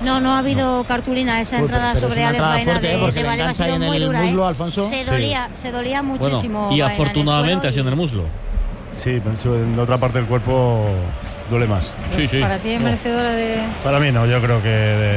No ha habido cartulina esa entrada sobre Alex Baena de Vale, ha sido muy dura. Muslo, Alfonso. Se dolía muchísimo. Bueno, y afortunadamente ha sido en el muslo. Sí, en la otra parte del cuerpo duele más. Sí. ¿Para ti es merecedora de...? Para mí no, yo creo que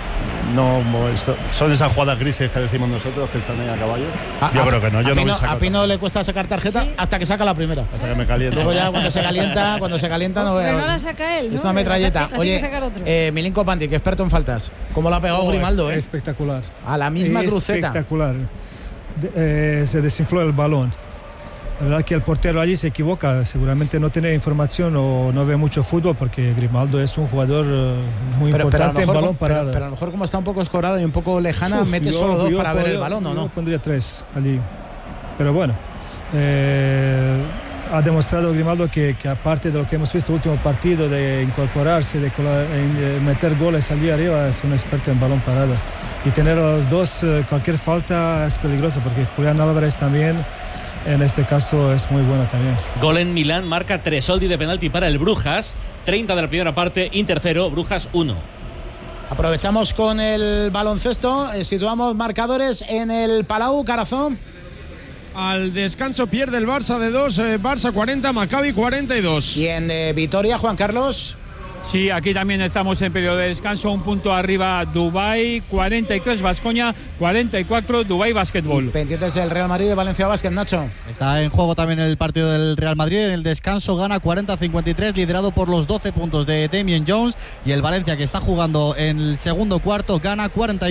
son esas jugadas grises que decimos nosotros que están ahí a caballo. Yo creo que no, yo no voy a sacar. A Pino le cuesta sacar tarjeta hasta que saca la primera. Hasta que me calienta. Luego ya cuando se calienta no veo. Pero no la saca él, ¿no? Es una metralleta. Oye, Milinko Pantic, experto en faltas. ¿Cómo la ha pegado Grimaldo? Espectacular. A la misma cruceta. Espectacular. Se desinfló el balón. La verdad que el portero allí se equivoca, seguramente no tiene información o no ve mucho fútbol, porque Grimaldo es un jugador muy importante en balón parado. Pero a lo mejor como está un poco escorado y un poco lejana, mete solo dos para ver el balón, ¿o no? Yo pondría 3 allí. Pero bueno, ha demostrado Grimaldo que aparte de lo que hemos visto en el último partido, de incorporarse, de meter goles allí arriba, es un experto en balón parado. Y tener a los dos, cualquier falta es peligroso, porque Julián Álvarez también, en este caso, es muy bueno también. Gol en Milán, marca Tresoldi de penalti para el Brujas. 30 de la primera parte, Inter 0, Brujas 1. Aprovechamos con el baloncesto, situamos marcadores en el Palau, Carazón. Al descanso pierde el Barça de 2, Barça 40, Maccabi 42. Y en Vitoria, Juan Carlos. Sí, aquí también estamos en periodo de descanso, un punto arriba Dubái, 43 Baskonia, 44 Dubái Básquetbol. Pendientes del Real Madrid de Valencia Básquet, Nacho. Está en juego también el partido del Real Madrid, en el descanso gana 40-53, liderado por los 12 puntos de Damian Jones, y el Valencia, que está jugando en el segundo cuarto, gana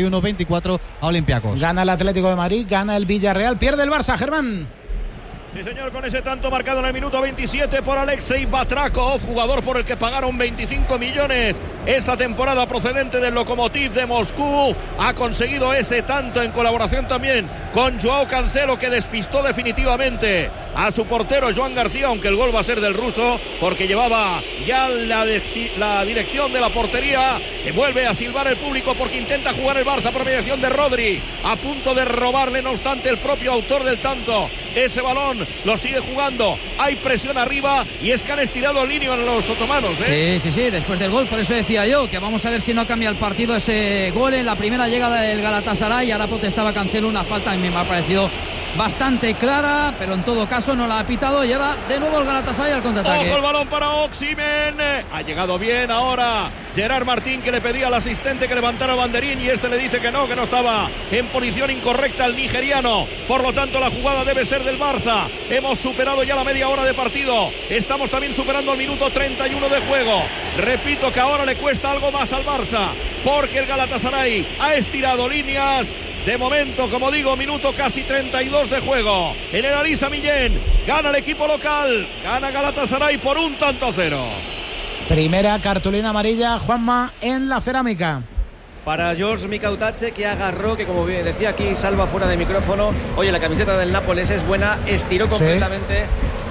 41-24 a Olympiacos. Gana el Atlético de Madrid, gana el Villarreal, pierde el Barça, Germán. Sí, señor, con ese tanto marcado en el minuto 27 por Alexei Batrakov, jugador por el que pagaron 25 millones esta temporada, procedente del Lokomotiv de Moscú. Ha conseguido ese tanto en colaboración también con Joao Cancelo, que despistó definitivamente a su portero Joan García, aunque el gol va a ser del ruso, porque llevaba ya la dirección de la portería. Que vuelve a silbar el público porque intenta jugar el Barça por mediación de Rodri, a punto de robarle, no obstante, el propio autor del tanto ese balón. Lo sigue jugando, hay presión arriba y es que han estirado el línea en los otomanos, ¿eh? Sí, después del gol, por eso decía yo que vamos a ver si no cambia el partido ese gol en la primera llegada del Galatasaray. Ahora protestaba Cancelo una falta, a mí me ha parecido bastante clara, pero en todo caso no la ha pitado. Lleva de nuevo el Galatasaray al contraataque. Ojo el balón para Oximen, ha llegado bien ahora Gerard Martín, que le pedía al asistente que levantara el banderín, y este le dice que no estaba en posición incorrecta el nigeriano. Por lo tanto, la jugada debe ser del Barça. Hemos superado ya la media hora de partido, estamos también superando el minuto 31 de juego. Repito que ahora le cuesta algo más al Barça, porque el Galatasaray ha estirado líneas. De momento, como digo, minuto casi 32 de juego. En el Alisa Millén gana el equipo local, gana Galatasaray por 1-0. Primera cartulina amarilla, Juanma, en la Cerámica. Para George Mikautache, que agarró, que como decía aquí Salva fuera de micrófono, oye, la camiseta del Nápoles es buena, estiró completamente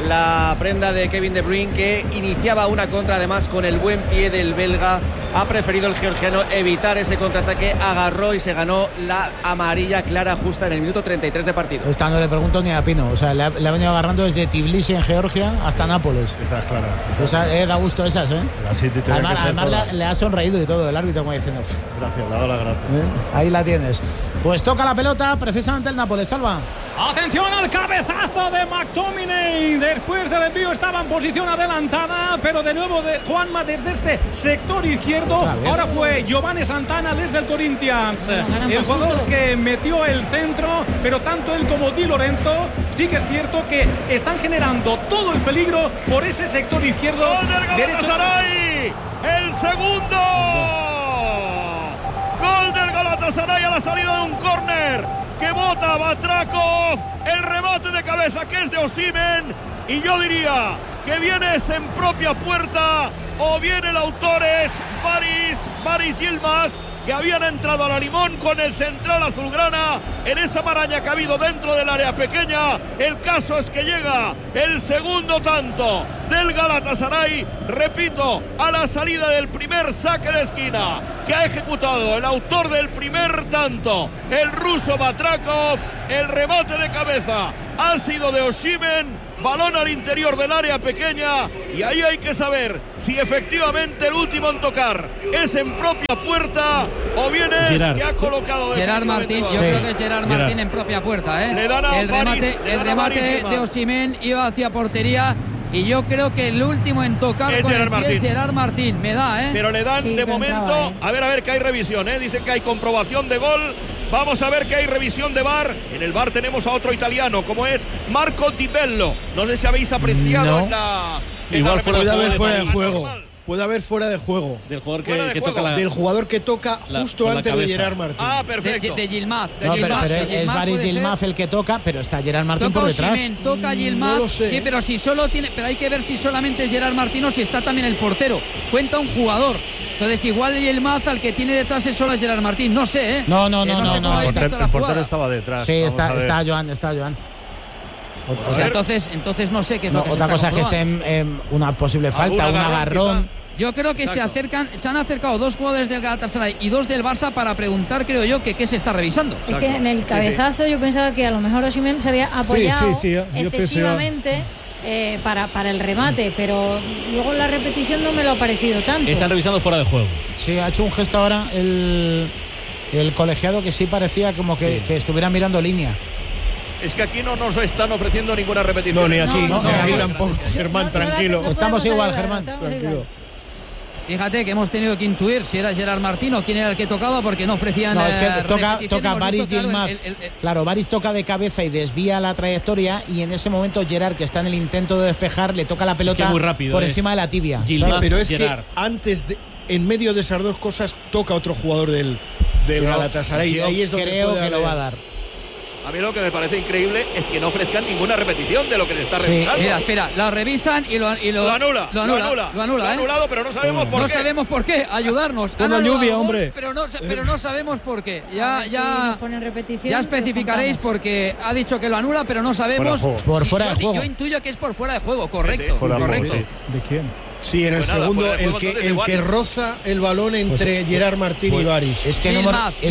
la prenda de Kevin De Bruyne, que iniciaba una contra, además con el buen pie del belga. Ha preferido el georgiano evitar ese contraataque, agarró y se ganó la amarilla clara justa en el minuto 33 de partido. Esta no le pregunto ni a Pino, o sea, le ha venido agarrando desde Tbilisi en Georgia hasta Nápoles. Esa es clara. Da gusto esas, ¿eh? Además le ha sonreído y todo el árbitro, como diciendo. Gracias, le ha dado las gracias. Ahí la tienes. Pues toca la pelota precisamente el Nápoles, Salva. Atención al cabezazo de McTominay. Después del envío estaba en posición adelantada, pero de nuevo de Juanma desde este sector izquierdo. Ahora fue Giovanni Santana desde el Corinthians, el jugador que metió el centro, pero tanto él como Di Lorenzo sí que es cierto que están generando todo el peligro por ese sector izquierdo. ¡Gol del Galatasaray! ¡El segundo! ¡Gol del Galatasaray a la salida de un córner que bota Batrakov! El remate de cabeza, que es de Osimhen, y yo diría que vienes en propia puerta, o bien el autor es Baris Yilmaz, que habían entrado a la limón con el central azulgrana en esa maraña que ha habido dentro del área pequeña. El caso es que llega el segundo tanto del Galatasaray. Repito, a la salida del primer saque de esquina que ha ejecutado el autor del primer tanto, el ruso Batrakov. El remate de cabeza ha sido de Osimhen. Balón al interior del área pequeña y ahí hay que saber si efectivamente el último en tocar es en propia puerta o bien es Gerard, que ha colocado Gerard Martín. Yo creo que es Gerard Martín en propia puerta, ¿eh? Le dan a el remate de Osimhen iba hacia portería. Y yo creo que el último en tocar es con el pie es Gerard Martín. Me da, ¿eh? Pero le dan de momento. A ver que hay revisión, ¿eh? Dicen que hay comprobación de gol. Vamos a ver que hay revisión de VAR. En el VAR tenemos a otro italiano, como es Marco Di Bello. No sé si habéis apreciado en la. Igual puede haber fuera de juego. Puede haber fuera de juego. Del jugador que toca del jugador que toca justo antes de Gerard Martín. Ah, perfecto. De Yilmaz. No, pero es Baris Yilmaz el que toca, pero está Gerard Martín por detrás. Osimhen, toca Yilmaz. No sí, pero si solo tiene. Pero hay que ver si solamente es Gerard Martín o si está también el portero. Cuenta un jugador. Entonces igual Yilmaz al que tiene detrás es solo Gerard Martín. No sé, ¿eh? No. El portero estaba detrás. Sí, está Joan. O sea, entonces no sé qué es lo que otra cosa es que esté en una posible falta, un agarrón. Yo creo que se han acercado 2 jugadores del Galatasaray y 2 del Barça para preguntar, creo yo, que qué se está revisando. Es que en el cabezazo yo pensaba que a lo mejor Osimhen se había apoyado excesivamente para el remate, pero luego en la repetición no me lo ha parecido tanto. Están revisando fuera de juego. Sí, ha hecho un gesto ahora el colegiado que sí parecía como que estuviera mirando línea. Es que aquí no nos están ofreciendo ninguna repetición. No, ni aquí, aquí tampoco. Germán, tranquilo. Estamos igual, Germán. Tranquilo. Fíjate que hemos tenido que intuir si era Gerard Martín o quién era el que tocaba porque no ofrecían. No, es que toca Baris Yilmaz. Claro, Baris toca de cabeza y desvía la trayectoria y en ese momento Gerard, que está en el intento de despejar, le toca la pelota muy rápido por encima de la tibia. Yilmaz, pero es Gerard. Que en medio de esas dos cosas toca otro jugador del Galatasaray y ahí es donde creo que lo va a dar. A mí lo que me parece increíble es que no ofrezcan ninguna repetición de lo que se está revisando. Mira, espera, la revisan y lo anula. Lo anula, lo ha anulado, pero no sabemos por qué. No sabemos por qué. Ayudarnos. Una lluvia, hombre. Pero no sabemos por qué. Ya especificaréis porque ha dicho que lo anula, pero no sabemos. Por fuera de juego. Yo intuyo que es por fuera de juego, correcto. Correcto. ¿De quién? Sí, en el segundo, el que roza el balón entre Gerard Martín y Baris. Es que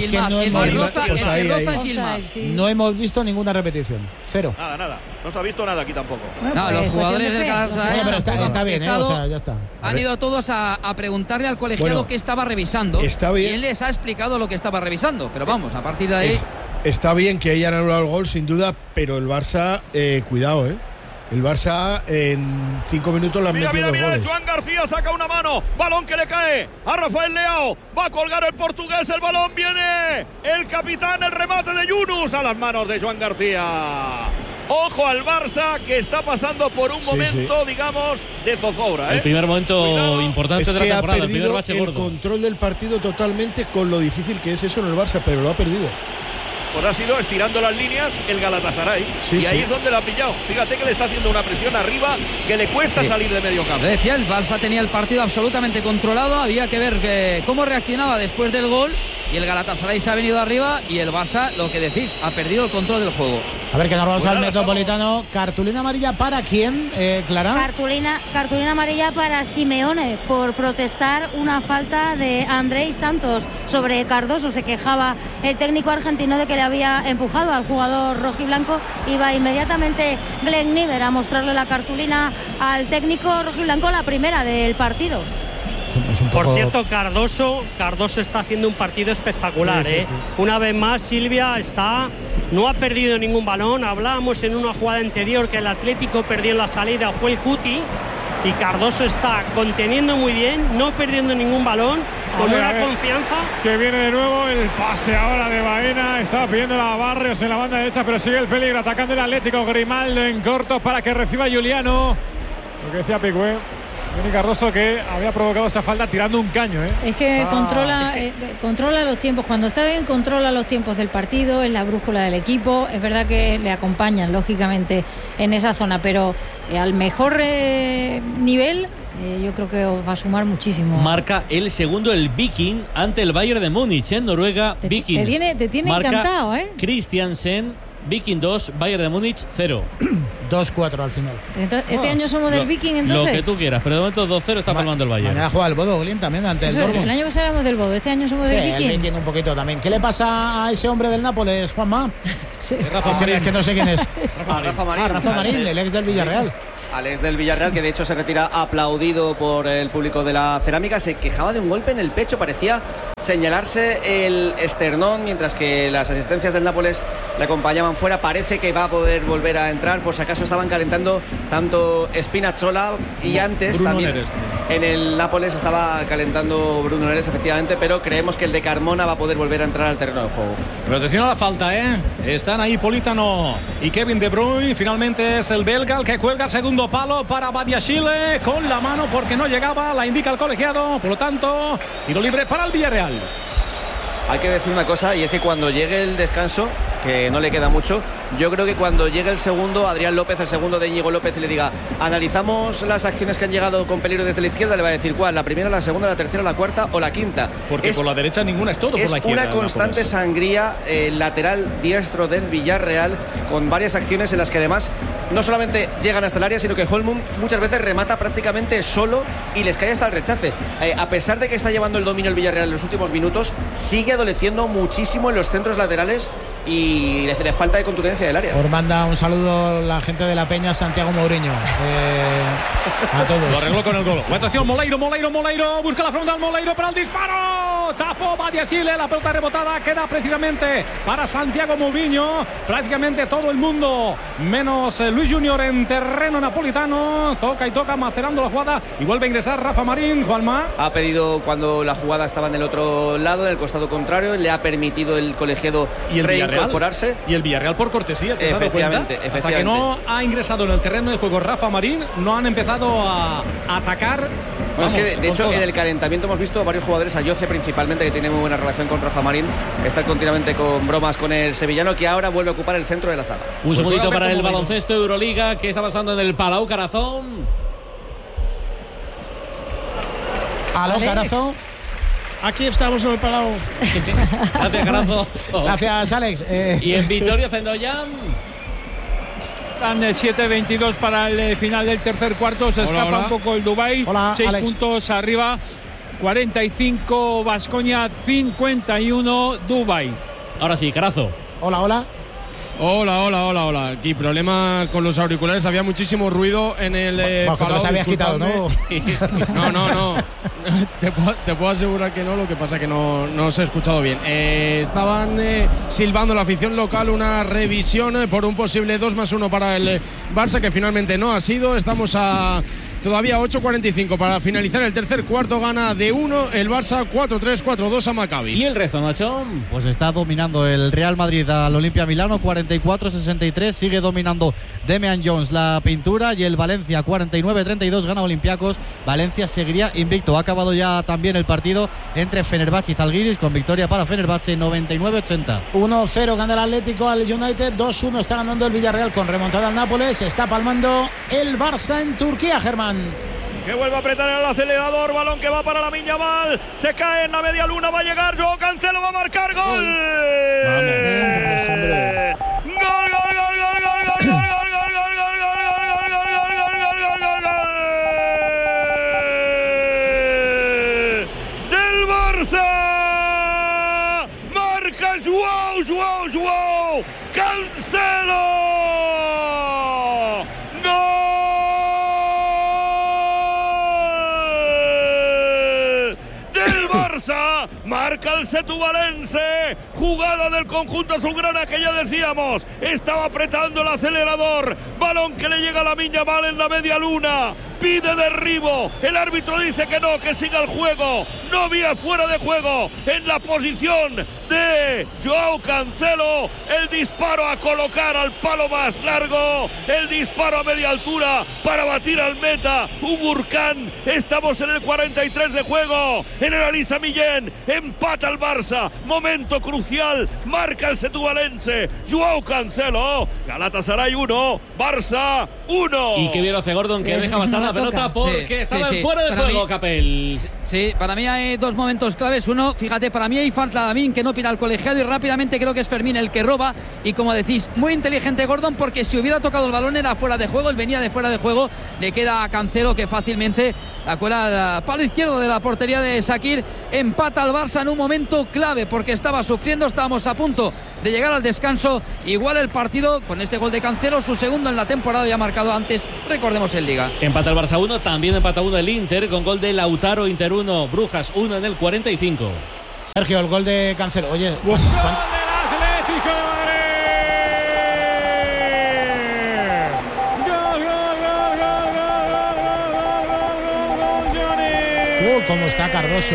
no hemos visto ninguna repetición. Cero. Nada. No se ha visto nada aquí tampoco. No, los jugadores del Galatasaray. Pero está bien, o sea, ya está. Han ido todos a preguntarle al colegiado qué estaba revisando. Está bien. Y él les ha explicado lo que estaba revisando. Pero vamos, a partir de ahí. Está bien que hayan anulado el gol, sin duda, pero el Barça, cuidado, El Barça en 5 minutos lo han metido 2 goles. Joan García saca una mano, balón que le cae a Rafael Leao, va a colgar el portugués, el balón viene, el capitán, el remate de Yunus a las manos de Joan García. Ojo al Barça que está pasando por un momento, digamos, de zozobra. El primer momento importante de la temporada, ha perdido el control del partido totalmente con lo difícil que es eso en el Barça, pero lo ha perdido. Pues ha sido estirando las líneas el Galatasaray y ahí es donde lo ha pillado. Fíjate que le está haciendo una presión arriba que le cuesta salir de medio campo. Le decía, el Barça tenía el partido absolutamente controlado, había que ver cómo reaccionaba después del gol y el Galatasaray se ha venido arriba y el Barça, lo que decís, ha perdido el control del juego. A ver, que nos vamos al Metropolitano. ¿Cartulina amarilla para quién, Clara? Cartulina amarilla para Simeone por protestar una falta de Andrei Santos sobre Cardoso. Se quejaba el técnico argentino de que le había empujado al jugador rojiblanco. Iba inmediatamente Glenn Niver a mostrarle la cartulina al técnico rojiblanco, la primera del partido. Por cierto, Cardoso está haciendo un partido espectacular. Sí. Una vez más, Silvia no ha perdido ningún balón. Hablábamos en una jugada anterior que el Atlético perdió en la salida, fue el Cuti, y Cardoso está conteniendo muy bien, no perdiendo ningún balón, con una confianza. Que viene de nuevo el pase ahora de Baena, estaba pidiendo la Barrios en la banda derecha, pero sigue el peligro, atacando el Atlético. Grimaldo en corto para que reciba Juliano. Lo que decía Picue. Viene Cardoso, que había provocado esa falta tirando un caño. Es que controla los tiempos. Cuando está bien, controla los tiempos del partido, es la brújula del equipo. Es verdad que le acompañan, lógicamente, en esa zona, pero al mejor nivel, yo creo que os va a sumar muchísimo. Marca el segundo el Viking ante el Bayern de Múnich en Noruega. Viking te tiene encantado, Christiansen Viking 2, Bayern de Múnich 0. 2-4 al final. Entonces, ¿este año somos del Viking entonces? Lo que tú quieras, pero de momento 2-0 está palmando el Bayern. Mañana juega el Bodo Glimt también ante el Dortmund. El año pasado éramos del Bodo, este año somos del Viking. El Viking un poquito también. ¿Qué le pasa a ese hombre del Nápoles, Juanma? Sí. Rafa Marín. Es que no sé quién es. Rafa Marín. Rafa Marín, el ex del Villarreal. Alex del Villarreal, que de hecho se retira aplaudido por el público de la Cerámica. Se quejaba de un golpe en el pecho, parecía señalarse el esternón, mientras que las asistencias del Nápoles le acompañaban fuera. Parece que va a poder volver a entrar, por si acaso estaban calentando tanto Spinazzola y antes Bruno también Neres. En el Nápoles estaba calentando Bruno Neres, efectivamente, pero creemos que el de Carmona va a poder volver a entrar al terreno de juego. Protección a la falta, están ahí Politano y Kevin De Bruyne. Finalmente es el belga el que cuelga el segundo palo para Badiashile con la mano porque no llegaba, la indica el colegiado, por lo tanto tiro libre para el Villarreal. Hay que decir una cosa, y es que cuando llegue el descanso, que no le queda mucho, yo creo que cuando llegue el segundo, Adrián López, el segundo de Íñigo López, y le diga, analizamos las acciones que han llegado con peligro desde la izquierda, le va a decir cuál, la primera, la segunda, la tercera, la cuarta o la quinta. Porque por la derecha ninguna, es todo por la izquierda. Es una constante sangría lateral diestro del Villarreal, con varias acciones en las que además no solamente llegan hasta el área, sino que Holmund muchas veces remata prácticamente solo y les cae hasta el rechace. A pesar de que está llevando el dominio el Villarreal en los últimos minutos, sigue adoleciendo muchísimo en los centros laterales y de falta de contundencia del área. Por manda un saludo la gente de la Peña, Santiago Mourinho. A todos. Lo arregló con el gol. Atención, Moleiro, busca la frontal Moleiro para el disparo. Tapó Badiashile, la pelota rebotada queda precisamente para Santiago Mourinho. Prácticamente todo el mundo, menos Luis Junior en terreno napolitano. Toca y toca, macerando la jugada y vuelve a ingresar Rafa Marín. Juanma ha pedido, cuando la jugada estaba en el otro lado, en el costado contrario, le ha permitido el colegiado reincorporarse. Y el Villarreal por cortesía, ¿te has dado cuenta? Efectivamente. Hasta que no ha ingresado en el terreno de juego Rafa Marín, no han empezado a atacar. Bueno, es que de hecho en el calentamiento hemos visto varios jugadores, a Yoce principalmente, que tiene muy buena relación con Rafa Marín, está continuamente con bromas con el sevillano, que ahora vuelve a ocupar el centro de la zaga. Un segundito para el baloncesto Euroliga. ¿Qué está pasando en el Palau Carazón? ¿Aló, Carazo? Aquí estamos en el Palau. Gracias, Carazo. Gracias, Alex. Y en Vitoria Zendoyan. Están 7-22 para el final del tercer cuarto. Se escapa un poco el Dubái. 6 puntos arriba. 45 Baskonia, 51 Dubái. Ahora sí, Carazo. Hola. Hola. Aquí problema con los auriculares. Había muchísimo ruido en el Bajo, te los habías quitado, ¿no? No. Te puedo asegurar que no. Lo que pasa es que no se ha escuchado bien. Estaban silbando la afición local una revisión por un posible 2+1 para el Barça, que finalmente no ha sido. Estamos a todavía 8:45 para finalizar el tercer cuarto. Gana de 1 el Barça, 4-3, 4-2 a Maccabi. ¿Y el resto, Nacho? Pues está dominando el Real Madrid al Olimpia Milano, 44-63. Sigue dominando Damian Jones la pintura, y el Valencia 49-32 gana Olympiacos. Valencia seguiría invicto. Ha acabado ya también el partido entre Fenerbahce y Zalgiris, con victoria para Fenerbahce 99-80. 1-0 gana el Atlético al United, 2-1 está ganando el Villarreal con remontada al Nápoles. Está palmando el Barça en Turquía, Germán. Que vuelve a apretar el acelerador, balón que va para Lamine Yamal, se cae en la media luna, va a llegar Joao Cancelo, va a marcar gol. Del Barça, marca Joao Cancelo. Marca el setuvalense, jugada del conjunto azulgrana que ya decíamos, estaba apretando el acelerador, balón que le llega a Lamine Yamal en la media luna, pide derribo, el árbitro dice que no, que siga el juego, no había fuera de juego en la posición de Joao Cancelo, el disparo a colocar al palo más largo, el disparo a media altura para batir al meta, Ugurcan. Estamos en el 43 de juego, en el Elisa Millén, empata el Barça, momento crucial, marca el setuvalense, Joao Cancelo, Galatasaray 1, Barça 1. Y qué bien lo hace Gordon, que deja pasar la pelota porque estaba en fuera de juego, Capel. Sí, para mí hay dos momentos claves. Uno, fíjate, para mí hay falta de Amin, que no pira al colegiado, y rápidamente creo que es Fermín el que roba. Y como decís, muy inteligente Gordon, porque si hubiera tocado el balón era fuera de juego, él venía de fuera de juego, le queda a Cancelo, que fácilmente la cuela al palo izquierdo de la portería de Shaqiri. Empata al Barça en un momento clave, porque estaba sufriendo, estábamos a punto de llegar al descanso. Igual el partido con este gol de Cancelo, su segundo en la temporada, ya marcado antes, recordemos, en Liga. Empata el Barça 1, también empata 1 el Inter, con gol de Lautaro. Inter 1, Brujas 1 en el 45. Sergio, el gol de Cancelo. Oye, gol del Atlético de Madrid. Gol, cómo está Cardoso.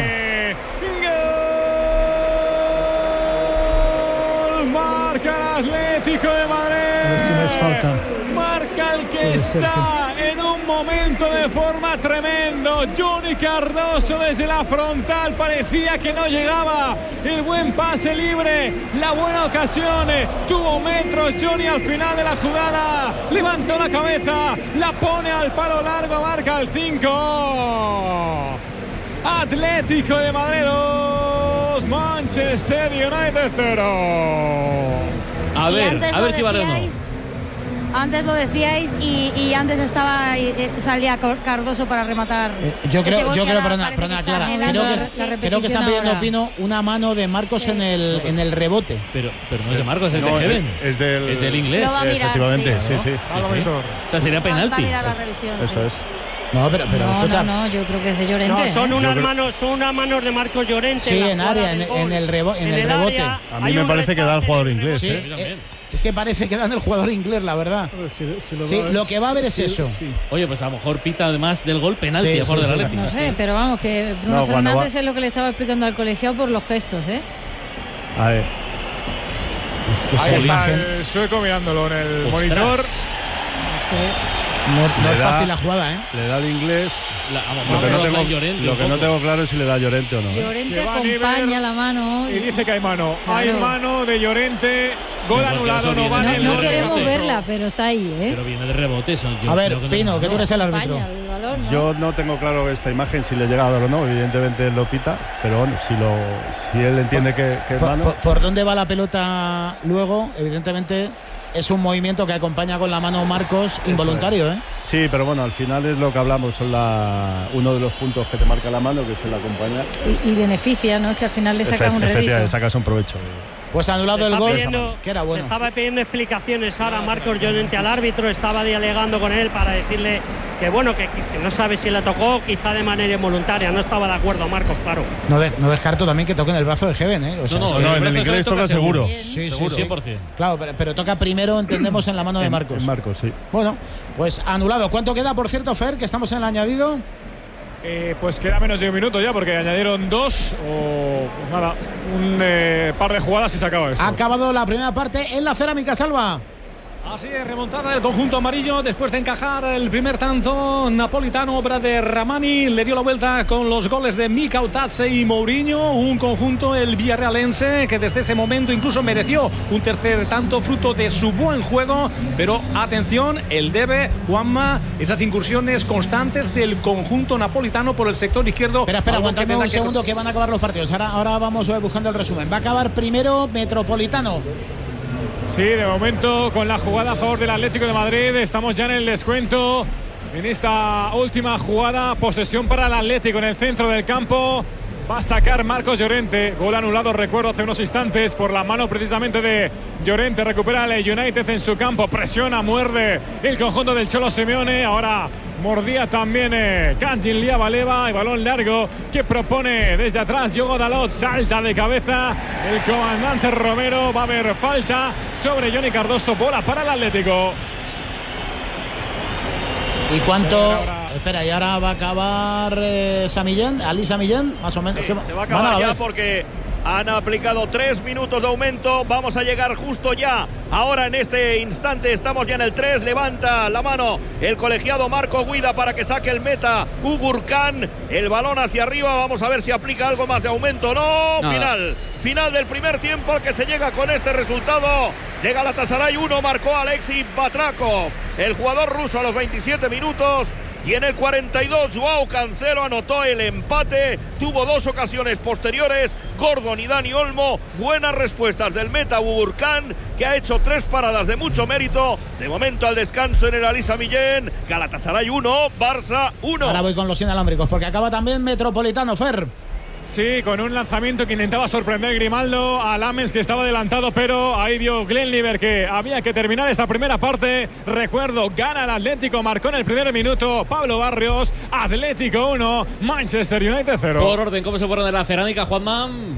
Gol, marca el Atlético de Madrid. Si no es falta. Marca el que está en un momento de forma tremendo. Johnny Cardoso desde la frontal, parecía que no llegaba. El buen pase libre, la buena ocasión, tuvo metros Johnny al final de la jugada, levantó la cabeza, la pone al palo largo, marca el 5. Atlético de Madrid 2, Manchester United 0. A ver si vale o no. Antes lo decíais y antes salía Cardoso para rematar. Yo creo, perdona, Clara, creo que están pidiendo, Pino, una mano de Marcos en el rebote. Pero no es de Marcos, es de Heaven. Es del inglés. Efectivamente, sí. O sea, sería penalti. Va a mirar la revisión. Eso es. No, pero escucha. No, yo creo que es de Llorente. No, son unas manos de Marcos Llorente. Sí, en área, en el rebote. A mí me parece que da el jugador inglés. Sí, es que parece que dan el jugador inglés, la verdad. Lo que va a haber es eso. Sí. Oye, pues a lo mejor pita además del gol penalti a favor del Atlético. No sé, pero vamos, que Bruno Fernández es lo que le estaba explicando al colegiado por los gestos, ¿eh? A ver. Ahí está el sueco mirándolo en el monitor. No es fácil la jugada, ¿eh? Le da el inglés. Lo que no tengo claro es si le da Llorente o no. Llorente acompaña la mano. Y dice que hay mano. Claro. Hay mano de Llorente. Gol anulado, no vale. No queremos verla, pero está ahí, ¿eh? Pero viene de rebote eso. A ver, Pino, que tú eres el árbitro. Yo no tengo claro esta imagen, si le llega a dar o no. Evidentemente lo pita, pero bueno, si él entiende que es mano. ¿Por dónde va la pelota luego? Evidentemente es un movimiento que acompaña con la mano Marcos involuntario, ¿eh? Sí, pero bueno, al final es lo que hablamos, son uno de los puntos que te marca la mano, que es el acompañar. Y beneficia, ¿no? Es que al final le sacas un rédito. Le sacas un provecho. Pues anulado el gol, que era bueno. Estaba pidiendo explicaciones ahora Marcos Llorente al árbitro, estaba dialogando con él para decirle que bueno, que no sabe si le tocó, quizá de manera involuntaria. No estaba de acuerdo Marcos, claro. No descarto también que toque en el brazo de Heaven, ¿eh? O sea, no, en el inglés toca seguro. Sí, seguro, 100%. Claro, pero toca primero, entendemos, en la mano de Marcos. En Marcos, sí. Bueno, pues anulado. ¿Cuánto queda, por cierto, Fer, que estamos en el añadido? Pues queda menos de un minuto ya, porque añadieron 2 o pues nada, un par de jugadas y se acaba esto. Ha acabado la primera parte en la Cerámica, Salva. Así es, remontada del conjunto amarillo después de encajar el primer tanto napolitano, obra de Ramani. Le dio la vuelta con los goles de Mikau Tatse y Mourinho, un conjunto, el villarrealense, que desde ese momento incluso mereció un tercer tanto fruto de su buen juego. Pero atención, el debe, Juanma, esas incursiones constantes del conjunto napolitano por el sector izquierdo. Espera, aguantadme un segundo que van a acabar los partidos. Ahora vamos buscando el resumen. Va a acabar primero Metropolitano. Sí, de momento con la jugada a favor del Atlético de Madrid. Estamos ya en el descuento. En esta última jugada, posesión para el Atlético en el centro del campo. Va a sacar Marcos Llorente. Gol anulado, recuerdo, hace unos instantes por la mano precisamente de Llorente. Recupera el United en su campo. Presiona, muerde el conjunto del Cholo Simeone. Ahora mordía también Kanjin Liabaleva. Y balón largo que propone desde atrás Diogo Dalot. Salta de cabeza el comandante Romero. Va a haber falta sobre Johnny Cardoso. Bola para el Atlético. ¿Y cuánto? Espera, y ahora va a acabar Ali Samillén, más o menos. Sí, se va a acabar ya porque han aplicado 3 minutos de aumento. Vamos a llegar justo ya. Ahora en este instante estamos ya en el 3. Levanta la mano el colegiado Marco Guida para que saque el meta Ugurcan. El balón hacia arriba. Vamos a ver si aplica algo más de aumento. No, final del primer tiempo que se llega con este resultado. De Galatasaray 1 marcó Alexei Batrakov, el jugador ruso, a los 27 minutos. Y en el 42, Joao Cancelo anotó el empate. Tuvo 2 ocasiones posteriores, Gordon y Dani Olmo. Buenas respuestas del meta Burkan, que ha hecho 3 paradas de mucho mérito. De momento al descanso en el Alisa Millén. Galatasaray 1, Barça 1. Ahora voy con los inalámbricos, porque acaba también Metropolitano, Fer. Sí, con un lanzamiento que intentaba sorprender Grimaldo a Lames, que estaba adelantado, pero ahí vio Glenliver que había que terminar esta primera parte. Recuerdo, gana el Atlético, marcó en el primer minuto Pablo Barrios. Atlético 1, Manchester United 0. Por orden, ¿cómo se fueron de la cerámica, Juanman?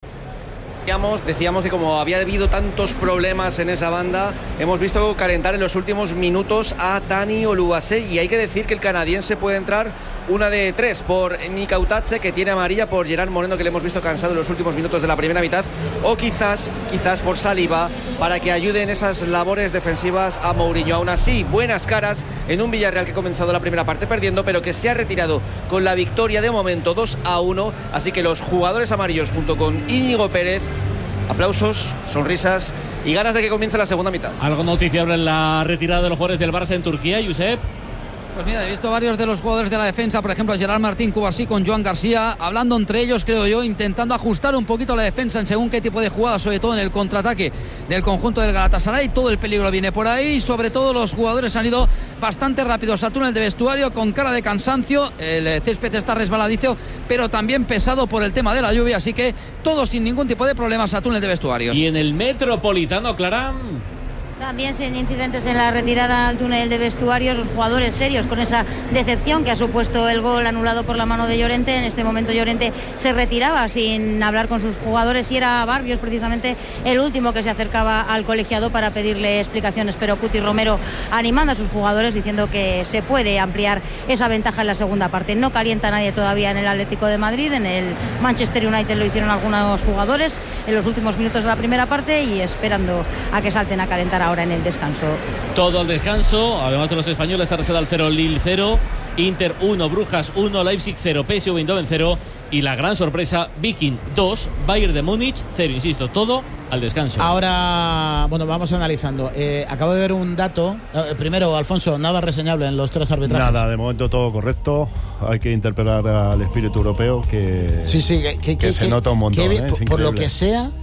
Decíamos que como había habido tantos problemas en esa banda, hemos visto calentar en los últimos minutos a Dani Oluwase, y hay que decir que el canadiense puede entrar una de 3 por Mika Utache, que tiene amarilla por Gerard Moreno, que le hemos visto cansado en los últimos minutos de la primera mitad, o quizás por Saliba, para que ayude en esas labores defensivas a Mourinho. Aún así, buenas caras en un Villarreal que ha comenzado la primera parte perdiendo, pero que se ha retirado con la victoria de momento 2-1, así que los jugadores amarillos junto con Íñigo Pérez, aplausos, sonrisas y ganas de que comience la segunda mitad. ¿Algo noticiable en la retirada de los jugadores del Barça en Turquía, Josep? Pues mira, he visto varios de los jugadores de la defensa, por ejemplo Gerard Martín Cubarsí con Joan García, hablando entre ellos, creo yo, intentando ajustar un poquito la defensa en según qué tipo de jugada, sobre todo en el contraataque del conjunto del Galatasaray. Todo el peligro viene por ahí, sobre todo los jugadores han ido bastante rápidos a túnel de vestuario con cara de cansancio. El césped está resbaladizo, pero también pesado por el tema de la lluvia, así que todos sin ningún tipo de problemas a túnel de vestuario. Y en el Metropolitano, Clara, también sin incidentes en la retirada al túnel de vestuarios, los jugadores serios con esa decepción que ha supuesto el gol anulado por la mano de Llorente. En este momento Llorente se retiraba sin hablar con sus jugadores y era Barrios precisamente el último que se acercaba al colegiado para pedirle explicaciones, pero Cuti Romero animando a sus jugadores diciendo que se puede ampliar esa ventaja en la segunda parte. No calienta nadie todavía en el Atlético de Madrid, en el Manchester United lo hicieron algunos jugadores en los últimos minutos de la primera parte y esperando a que salten a calentar ahora en el descanso. Todo el descanso, además de los españoles, Arsenal 0, Lille 0, Inter 1, Brujas 1, Leipzig 0, PSV Eindhoven 0 y la gran sorpresa, Viking 2, Bayern de Múnich 0, insisto, todo al descanso. Ahora, bueno, vamos analizando. Acabo de ver un dato. Primero, Alfonso, nada reseñable en los 3 arbitrajes. Nada, de momento todo correcto. Hay que interpelar al espíritu europeo que, sí, que se nota un montón. Por lo que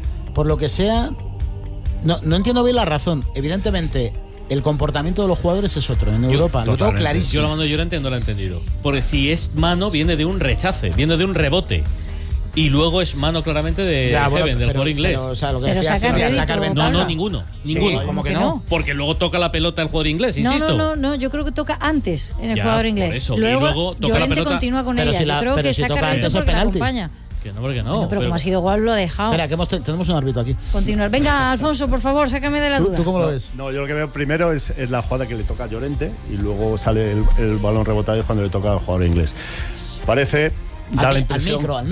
sea, no entiendo bien la razón. Evidentemente, el comportamiento de los jugadores es otro. En Europa, lo tengo clarísimo. Yo la mano de Llorente no la he entendido. Porque si es mano, viene de un rechace, viene de un rebote. Y luego es mano claramente de Heaven, del jugador inglés. Pero, o sea, lo que decía sacar ventaja. No, ninguno. Sí, ¿cómo que no? Porque luego toca la pelota el jugador inglés, insisto. No, yo creo que toca antes en el jugador inglés. Por eso. Luego toca la pelota. Continúa con ella. Yo creo que saca rédito porque la acompaña. Que no, porque no. Bueno, pero como ha sido igual, lo ha dejado. Espera, que tenemos un árbitro aquí. Continuar. Venga, Alfonso, por favor, sácame de la duda. ¿Tú cómo lo ves? No, yo lo que veo primero es la jugada que le toca a Llorente y luego sale el balón rebotado cuando le toca al jugador inglés. Parece... Al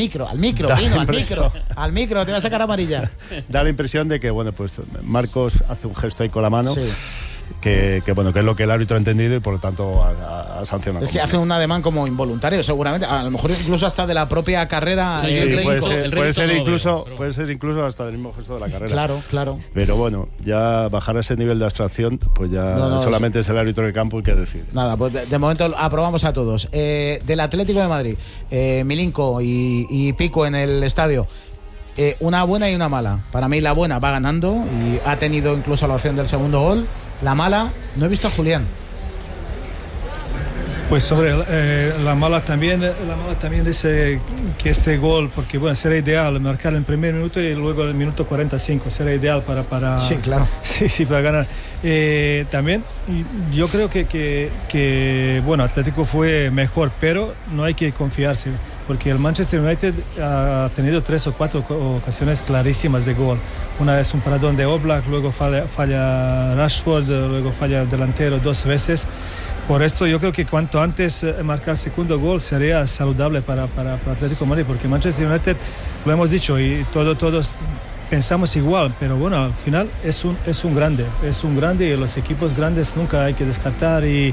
micro, te va a sacar amarilla. Da la impresión de que, bueno, pues Marcos hace un gesto ahí con la mano. Sí. Que bueno, que es lo que el árbitro ha entendido y por lo tanto ha sancionado. Es que hace un ademán como involuntario, seguramente, a lo mejor incluso hasta de la propia carrera. Sí, puede ser incluso hasta del mismo gesto de la carrera. Claro. Pero bueno, ya bajar a ese nivel de abstracción, pues ya solamente es el árbitro del campo el que decide. Nada, pues de momento aprobamos a todos. Del Atlético de Madrid, Milinko y Pico en el estadio. Una buena y una mala. Para mí la buena va ganando y ha tenido incluso la opción del segundo gol. La mala, no he visto a Julián. Pues sobre la mala también dice que este gol, porque bueno, será ideal marcar en el primer minuto y luego el minuto 45, será ideal para sí, claro. Sí, para ganar. También yo creo que bueno, Atlético fue mejor, pero no hay que confiarse, porque el Manchester United ha tenido 3 o 4 ocasiones clarísimas de gol. Una es un paradón de Oblak, luego falla Rashford, luego falla el delantero 2 veces. Por esto yo creo que cuanto antes marcar segundo gol sería saludable para Atlético de Madrid, porque Manchester United, lo hemos dicho y todos pensamos igual, pero bueno, al final es un grande y los equipos grandes nunca hay que descartar y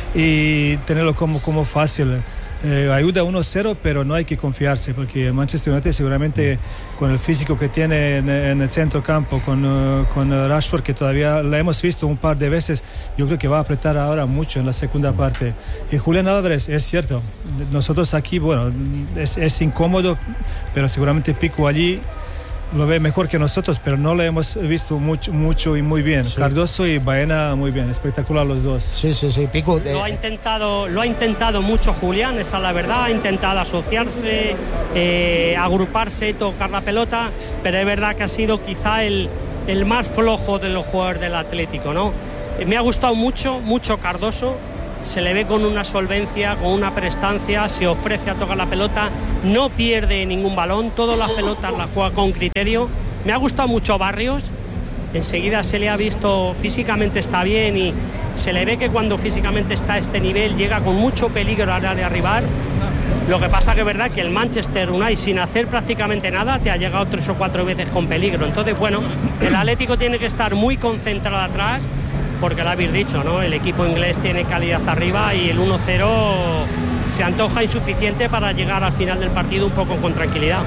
y tenerlo como fácil. Ayuda 1-0, pero no hay que confiarse, porque Manchester United seguramente con el físico que tiene en el centro campo, con Rashford, que todavía la hemos visto un par de veces, yo creo que va a apretar ahora mucho en la segunda parte. Y Julián Álvarez, es cierto, nosotros aquí, bueno, es incómodo, pero seguramente Pico allí lo ve mejor que nosotros, pero no lo hemos visto mucho y muy bien. Sí. Cardoso y Baena muy bien, espectacular los dos. Sí, Pico. Lo ha intentado mucho Julián, esa es la verdad, ha intentado asociarse, agruparse, tocar la pelota, pero es verdad que ha sido quizá el más flojo de los jugadores del Atlético, ¿no? Me ha gustado mucho Cardoso. Se le ve con una solvencia, con una prestancia, se ofrece a tocar la pelota, no pierde ningún balón, todas las pelotas las juega con criterio. Me ha gustado mucho Barrios, enseguida se le ha visto, físicamente está bien y se le ve que cuando físicamente está a este nivel llega con mucho peligro al área rival. Lo que pasa que es verdad que el Manchester United, sin hacer prácticamente nada, te ha llegado 3 o 4 veces con peligro. Entonces, bueno, el Atlético tiene que estar muy concentrado atrás, porque lo habéis dicho, ¿no? El equipo inglés tiene calidad arriba y el 1-0 se antoja insuficiente para llegar al final del partido un poco con tranquilidad.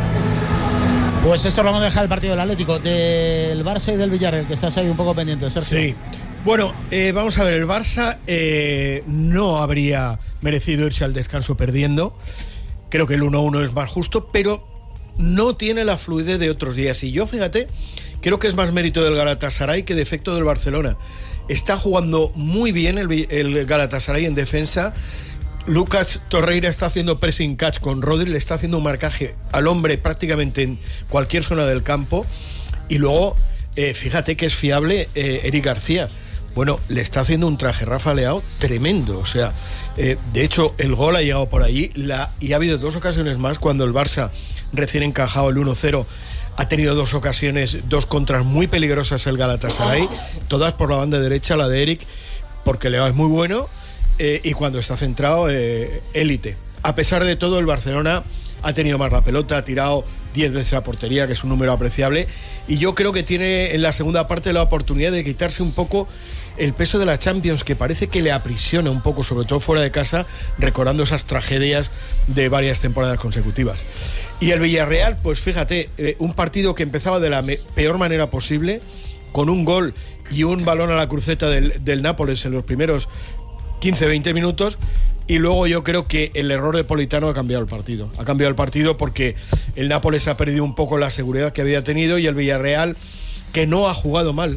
Pues eso lo vamos a dejar el partido del Atlético, del Barça y del Villarreal, que estás ahí un poco pendiente, Sergio. Sí. Bueno, vamos a ver, el Barça no habría merecido irse al descanso perdiendo. Creo que el 1-1 es más justo, pero no tiene la fluidez de otros días. Y yo, fíjate, creo que es más mérito del Galatasaray que defecto del Barcelona. Está jugando muy bien el Galatasaray en defensa. Lucas Torreira está haciendo pressing catch con Rodri, le está haciendo un marcaje al hombre prácticamente en cualquier zona del campo. Y luego, fíjate que es fiable Eric García. Bueno, le está haciendo un traje Rafa Leao tremendo. O sea, de hecho, el gol ha llegado por allí y ha habido 2 ocasiones más cuando el Barça, recién encajado el 1-0, ha tenido 2 ocasiones, 2 contras muy peligrosas el Galatasaray, todas por la banda derecha, la de Eric, porque Leao es muy bueno y cuando está centrado, élite. A pesar de todo, el Barcelona ha tenido más la pelota, ha tirado 10 veces a portería, que es un número apreciable, y yo creo que tiene en la segunda parte la oportunidad de quitarse un poco el peso de la Champions, que parece que le aprisiona un poco, sobre todo fuera de casa, recordando esas tragedias de varias temporadas consecutivas. Y el Villarreal, pues fíjate, un partido que empezaba de la peor manera posible, con un gol y un balón a la cruceta del Nápoles en los primeros 15-20 minutos, y luego yo creo que el error de Politano ha cambiado el partido. Ha cambiado el partido porque el Nápoles ha perdido un poco la seguridad que había tenido, y el Villarreal, que no ha jugado mal,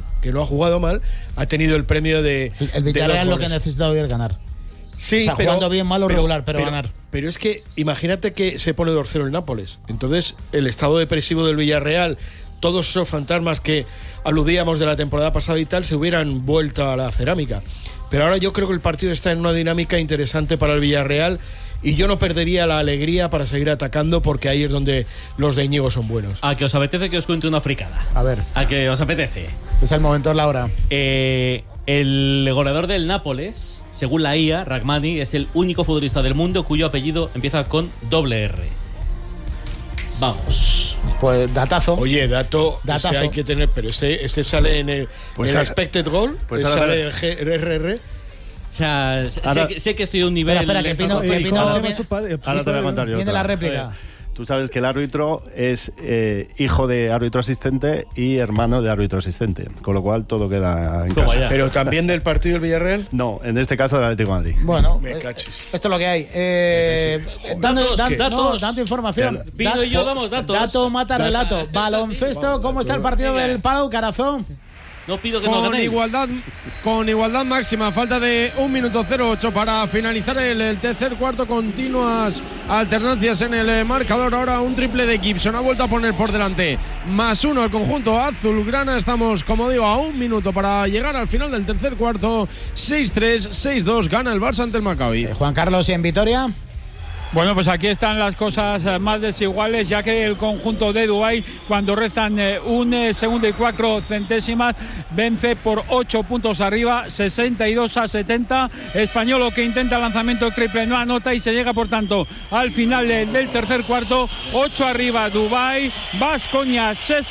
ha tenido el premio de... El Villarreal lo que necesita hoy es ganar. Sí, o sea, pero jugando bien, mal o regular, pero ganar. Pero es que imagínate que se pone 2-0 el Nápoles. Entonces, el estado depresivo del Villarreal, todos esos fantasmas que aludíamos de la temporada pasada y tal, se hubieran vuelto a la cerámica. Pero ahora yo creo que el partido está en una dinámica interesante para el Villarreal, y yo no perdería la alegría para seguir atacando, porque ahí es donde los de Íñigo son buenos. ¿A que os apetece que os cuente una fricada? A ver. ¿A que os apetece? Es el momento, es la hora. El goleador del Nápoles, según la IA, Rachmani, es el único futbolista del mundo cuyo apellido empieza con R. Vamos. Pues datazo. Oye, datazo. Ese hay que tener, pero este sale en el, pues el expected goal, pues sale el RR. O sea, sé que estoy a un nivel... Espera, que Pino ahora te voy a contar yo. Viene la réplica. Tú sabes que el árbitro es hijo de árbitro asistente y hermano de árbitro asistente, con lo cual todo queda en casa. Ya. ¿Pero también del partido del Villarreal? No, en este caso del Atlético de Madrid. Bueno, esto es lo que hay. Dando información. Pino y yo damos datos. Dato mata relato. Baloncesto, ¿cómo está el partido del Palau Carazón? No pido que no ganéis. Con igualdad máxima, falta de 1 minuto 08 para finalizar el tercer cuarto. Continuas alternancias en el marcador. Ahora un triple de Gibson, ha vuelto a poner por delante +1 al conjunto azulgrana. Estamos, como digo, a 1 minuto para llegar al final del tercer cuarto. 6-3, 6-2, gana el Barça ante el Maccabi. Juan Carlos, ¿y en Vitoria? Bueno, pues aquí están las cosas más desiguales, ya que el conjunto de Dubái, cuando restan un segundo y 4 centésimas, vence por 8 puntos arriba, 62-70. Españolo, que intenta lanzamiento triple, no anota y se llega, por tanto, al final del tercer cuarto. 8 arriba Dubái, Baskonia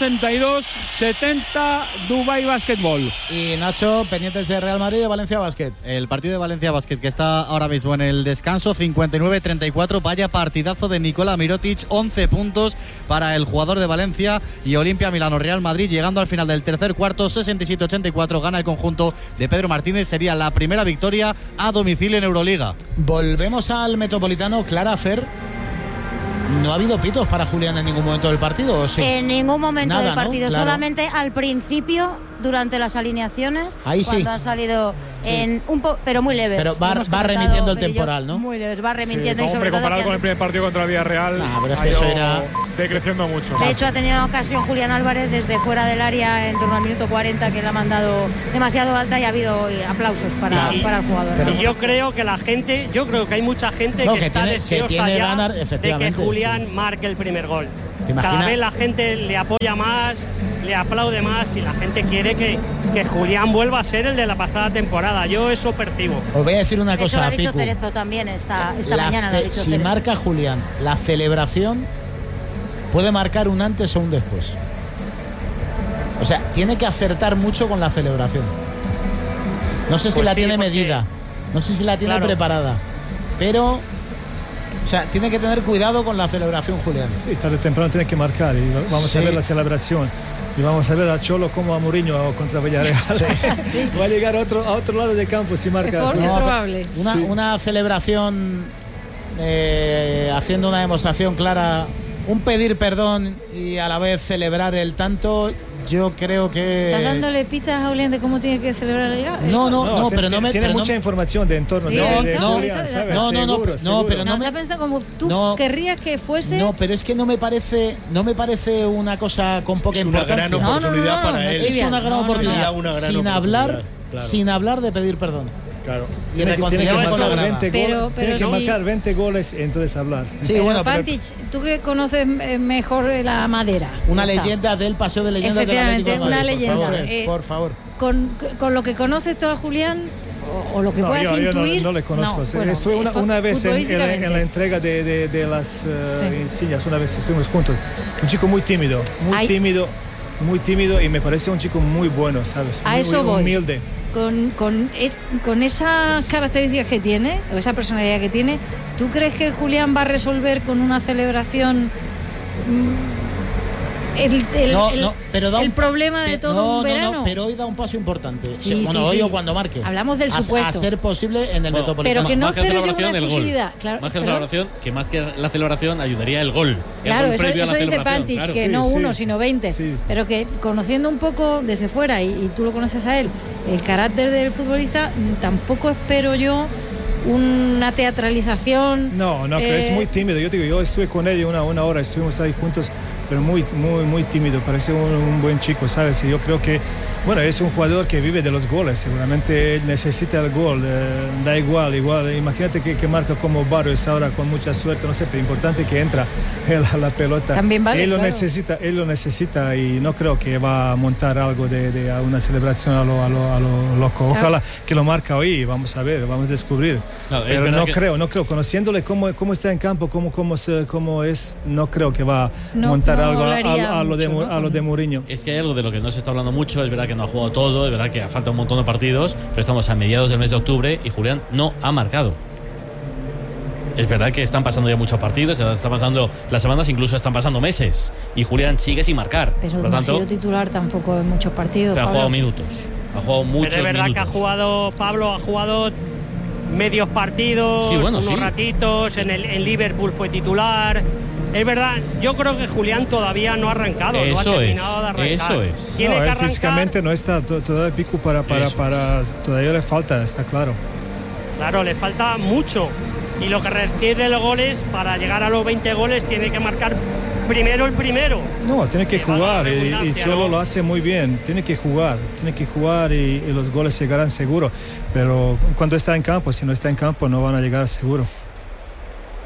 62-70, Dubái Basketball. Y Nacho, pendientes de Real Madrid, de Valencia Basket. El partido de Valencia Basket, que está ahora mismo en el descanso, 59-34. Vaya partidazo de Nikola Mirotic, 11 puntos para el jugador de Valencia. Y Olimpia Milano Real Madrid, llegando al final del tercer cuarto, 67-84, gana el conjunto de Pedro Martínez. Sería la primera victoria a domicilio en Euroliga. Volvemos al Metropolitano. Clara, Fer, ¿no ha habido pitos para Julián en ningún momento del partido? ¿O sí? En ningún momento del partido, ¿no? Claro. solamente al principio, durante las alineaciones, ahí cuando sí. han salido sí. pero muy leves. Pero va remitiendo el temporal, ¿no? Muy leves, va remitiendo. Sí, y sobre todo comparado con el primer partido contra Villarreal, pero es que eso era decreciendo mucho. De hecho, ha tenido una ocasión Julián Álvarez desde fuera del área en torno al minuto 40, que le ha mandado demasiado alta, y ha habido aplausos para el jugador. Y yo creo que hay mucha gente que está deseosa ya ganar, de que Julián marque el primer gol. Cada vez la gente le apoya más, le aplaude más, y la gente quiere que Julián vuelva a ser el de la pasada temporada. Yo eso percibo. Os voy a decir una cosa, lo ha dicho Picu. Cerezo también esta mañana. Lo ha dicho si Cerezo. marca Julián, la celebración puede marcar un antes o un después. O sea, tiene que acertar mucho con la celebración. No sé si la tiene medida, no sé si la tiene preparada, pero... O sea, tiene que tener cuidado con la celebración, Julián. Sí, tarde o temprano tiene que marcar, y vamos a ver la celebración. Y vamos a ver a Cholo como a Mourinho contra Villarreal. Sí. Va a llegar a otro lado del campo si marca. Es probable. Una celebración haciendo una demostración clara, un pedir perdón y a la vez celebrar el tanto. Yo creo que... ¿Estás dándole pistas a Julián de cómo tiene que celebrar el gol? No, pero no me... Tiene mucha información de entorno. Sí, pero no me... Está pensando como tú querrías que fuese... No, pero es que no me parece una cosa con poca importancia. Es una gran oportunidad para él. Es una gran oportunidad. Sin hablar de pedir perdón. Claro. Y reconciliarse con la grada. Pero tiene que marcar 20 goles y entonces hablar. Sí, pero Pantic, tú que conoces mejor la madera. Una leyenda del paseo de leyendas del Atlético de Madrid. Una leyenda. Por favor. Con lo que conoces tú a Julián, o lo que puedas intuir. No le conozco. Estuve una vez en la entrega de las insignias. Una vez estuvimos juntos. Un chico muy tímido, muy tímido, y me parece un chico muy bueno, ¿sabes? Muy humilde. Con esas características que tiene, o esa personalidad que tiene, ¿tú crees que Julián va a resolver con una celebración el problema de todo un verano? No, pero hoy da un paso importante. Hoy o cuando marque. Hablamos del supuesto. A ser posible en el Metropolitano. Pero que no espero yo una efusividad. Más que celebración, que más que la celebración ayudaría el gol. Claro, el gol eso dice Pantic, claro. que no uno, sino 20. Sí. Pero que conociendo un poco desde fuera, y tú lo conoces a él, el carácter del futbolista, tampoco espero yo una teatralización. No, que es muy tímido. Yo estuve con él una hora, estuvimos ahí juntos, pero muy tímido, parece un buen chico, ¿sabes? Y yo creo que, es un jugador que vive de los goles, seguramente necesita el gol, da igual, imagínate que marca como Barrios ahora con mucha suerte, no sé, pero importante que entra la pelota. También vale, él lo necesita y no creo que va a montar algo de una celebración a lo loco. Ojalá que lo marca hoy, vamos a ver, vamos a descubrir. Pero no creo, conociéndole cómo está en campo, cómo es, no creo que va a montar algo a lo de Mourinho. Es que hay algo de lo que no se está hablando mucho. Es verdad que no ha jugado todo, es verdad que falta un montón de partidos, pero estamos a mediados del mes de octubre y Julián no ha marcado. Es verdad que están pasando ya muchos partidos, están pasando las semanas, incluso están pasando meses, y Julián sigue sin marcar. Pero no ha sido titular tampoco en muchos partidos. Pero ha jugado minutos, ha jugado muchos minutos. Pero es verdad minutos. que Pablo ha jugado medios partidos, unos ratitos, en Liverpool fue titular. Es verdad, yo creo que Julián todavía no ha arrancado, no ha terminado de arrancar. Eso es. Tiene que arrancar. Físicamente no está todavía Pico para todavía le falta, está claro. Claro, le falta mucho. Y lo que requiere los goles, para llegar a los 20 goles, tiene que marcar primero el primero. No, tiene que jugar y Cholo lo hace muy bien. Tiene que jugar y los goles llegarán seguro. Pero cuando está en campo, si no está en campo, no van a llegar seguro.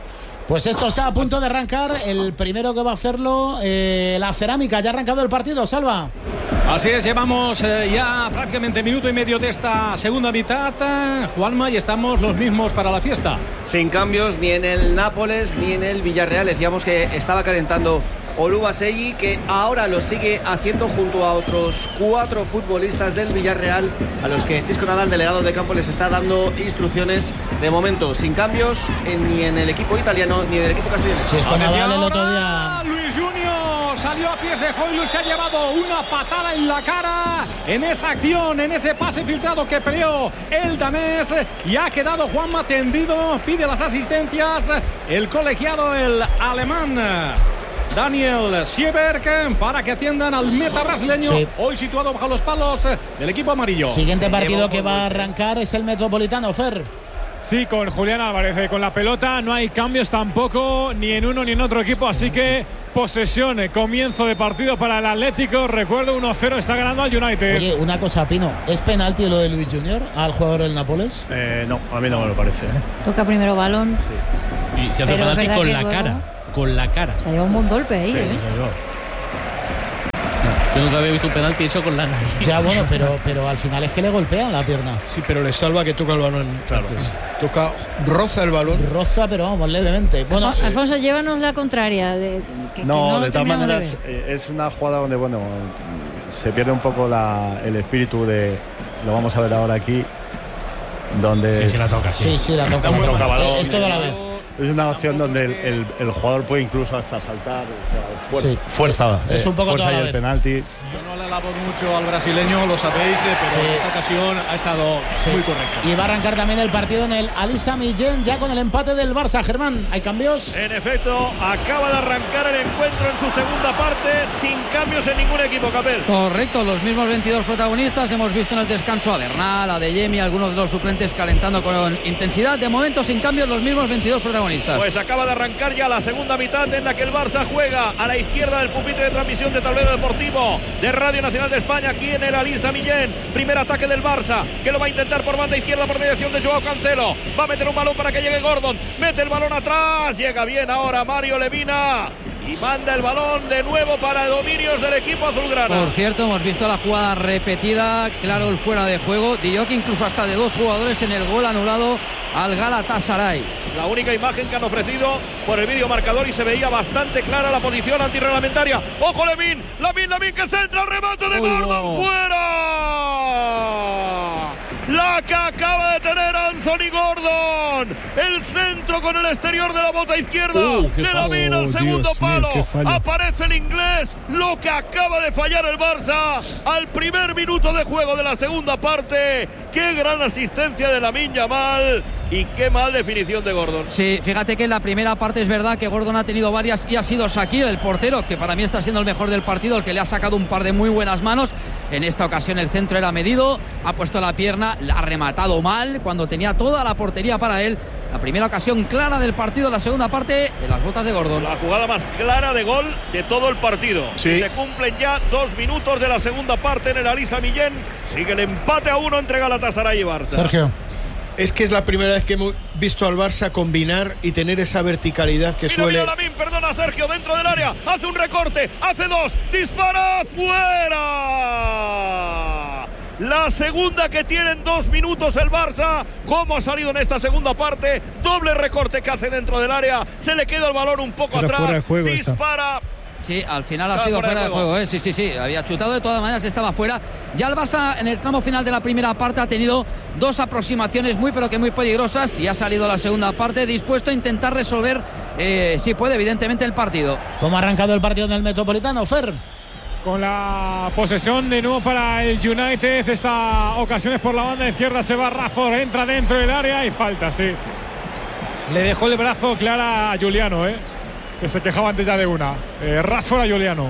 Pues esto está a punto de arrancar. El primero que va a hacerlo, la Cerámica. Ya ha arrancado el partido, Salva. Así es, llevamos ya prácticamente minuto y medio de esta segunda mitad, Juanma, y estamos los mismos para la fiesta. Sin cambios ni en el Nápoles ni en el Villarreal. Decíamos que estaba calentando Oluwaseyi, que ahora lo sigue haciendo junto a otros 4 futbolistas del Villarreal, a los que Chisco Nadal, delegado de campo, les está dando instrucciones. De momento sin cambios ni en el equipo italiano ni en el equipo castellano. Chisco Nadal el otro día. Luis Junior salió a pies de Højlund, se ha llevado una patada en la cara en esa acción, en ese pase filtrado que peleó el danés, y ha quedado Juanma tendido. Pide las asistencias el colegiado, el alemán Daniel Sieberg, para que atiendan al meta brasileño, sí, hoy situado bajo los palos del equipo amarillo. Siguiente partido que va a arrancar es el Metropolitano, Fer. Sí, con Julián Álvarez con la pelota. No hay cambios tampoco, ni en uno ni en otro equipo, así que posesión, comienzo de partido para el Atlético. Recuerdo, 1-0 está ganando al United. Oye, una cosa, Pino, ¿es penalti lo de Luis Junior al jugador del Nápoles? No, a mí no me lo parece. Toca primero balón. Sí. Y se hace penalti con la cara. Con la cara. Se ha llevado un buen golpe ahí, sí, Yo nunca había visto un penalti hecho con la nariz. Ya, bueno, pero al final es que le golpean la pierna. Sí, pero le salva que toca el balón antes. Roza el balón. Roza, pero vamos, levemente. Bueno, Alfonso, llévanos la contraria. No, de todas maneras, es una jugada donde, bueno, se pierde un poco el espíritu de... Lo vamos a ver ahora aquí, donde... Sí, la toca, sí. Sí, la toca. Es toda la vez. Es una opción donde el jugador puede incluso hasta saltar, o sea, fuerza. Es un poco fuerza y el penalti. Yo no le alabo mucho al brasileño, lo sabéis, pero en esta ocasión ha estado muy correcto. Y va a arrancar también el partido en el Alisa Millén, ya con el empate del Barça. Germán, ¿hay cambios? En efecto, acaba de arrancar el encuentro en su segunda parte, sin cambios en ningún equipo, Capel. Correcto, los mismos 22 protagonistas. Hemos visto en el descanso a Bernal, a De Jemi, algunos de los suplentes calentando con intensidad. De momento, sin cambios, los mismos 22 protagonistas. Pues acaba de arrancar ya la segunda mitad, en la que el Barça juega a la izquierda del pupitre de transmisión de Tablero Deportivo de Radio Nacional de España, aquí en el Alisa Millén. Primer ataque del Barça, que lo va a intentar por banda izquierda por mediación de Joao Cancelo. Va a meter un balón para que llegue Gordon. Mete el balón atrás. Llega bien ahora Mario Lemina y manda el balón de nuevo para dominios del equipo azulgrana. Por cierto, hemos visto la jugada repetida, claro, el fuera de juego. Dijoc incluso hasta de 2 jugadores en el gol anulado al Galatasaray. La única imagen que han ofrecido por el vídeo marcador, y se veía bastante clara la posición antirreglamentaria. ¡Ojo, Lemín! ¡Lemín que centra! ¡El remate de Gordon! ¡Fuera! La que acaba de tener Anthony Gordon. El centro con el exterior de la bota izquierda de Lemín al segundo palo. Aparece el inglés. Lo que acaba de fallar el Barça al primer minuto de juego de la segunda parte. Qué gran asistencia de Lamine Yamal. Y qué mal definición de Gordon. Sí, fíjate que en la primera parte es verdad que Gordon ha tenido varias y ha sido Shaqiri, el portero, que para mí está siendo el mejor del partido, el que le ha sacado un par de muy buenas manos. En esta ocasión el centro era medido, ha puesto la pierna, la ha rematado mal cuando tenía toda la portería para él. La primera ocasión clara del partido, la segunda parte en las botas de Gordon. La jugada más clara de gol de todo el partido. Sí. Se cumplen ya 2 minutos de la segunda parte en el Alisa Millén. Sigue el empate a 1 entre Galatasaray y Barça. Sergio. Es que es la primera vez que hemos visto al Barça combinar y tener esa verticalidad que suele... Lamine, perdona, Sergio, dentro del área, hace un recorte, hace 2, dispara, fuera. La segunda que tiene en 2 minutos el Barça. ¿Cómo ha salido en esta segunda parte? Doble recorte que hace dentro del área, se le queda el balón un poco atrás, fuera de juego dispara. Sí, al final ha sido fuera de juego, ¿eh? Sí, había chutado, de todas maneras estaba fuera. Ya el Barça en el tramo final de la primera parte ha tenido 2 aproximaciones muy peligrosas, y ha salido la segunda parte dispuesto a intentar resolver, si puede, evidentemente, el partido. ¿Cómo ha arrancado el partido en el Metropolitano, Fer? Con la posesión de nuevo para el United. Esta ocasión es por la banda izquierda, se va Rashford, entra dentro del área y falta, sí. Le dejó el brazo clara a Juliano, que se quejaba antes ya de una. Rashford a Juliano.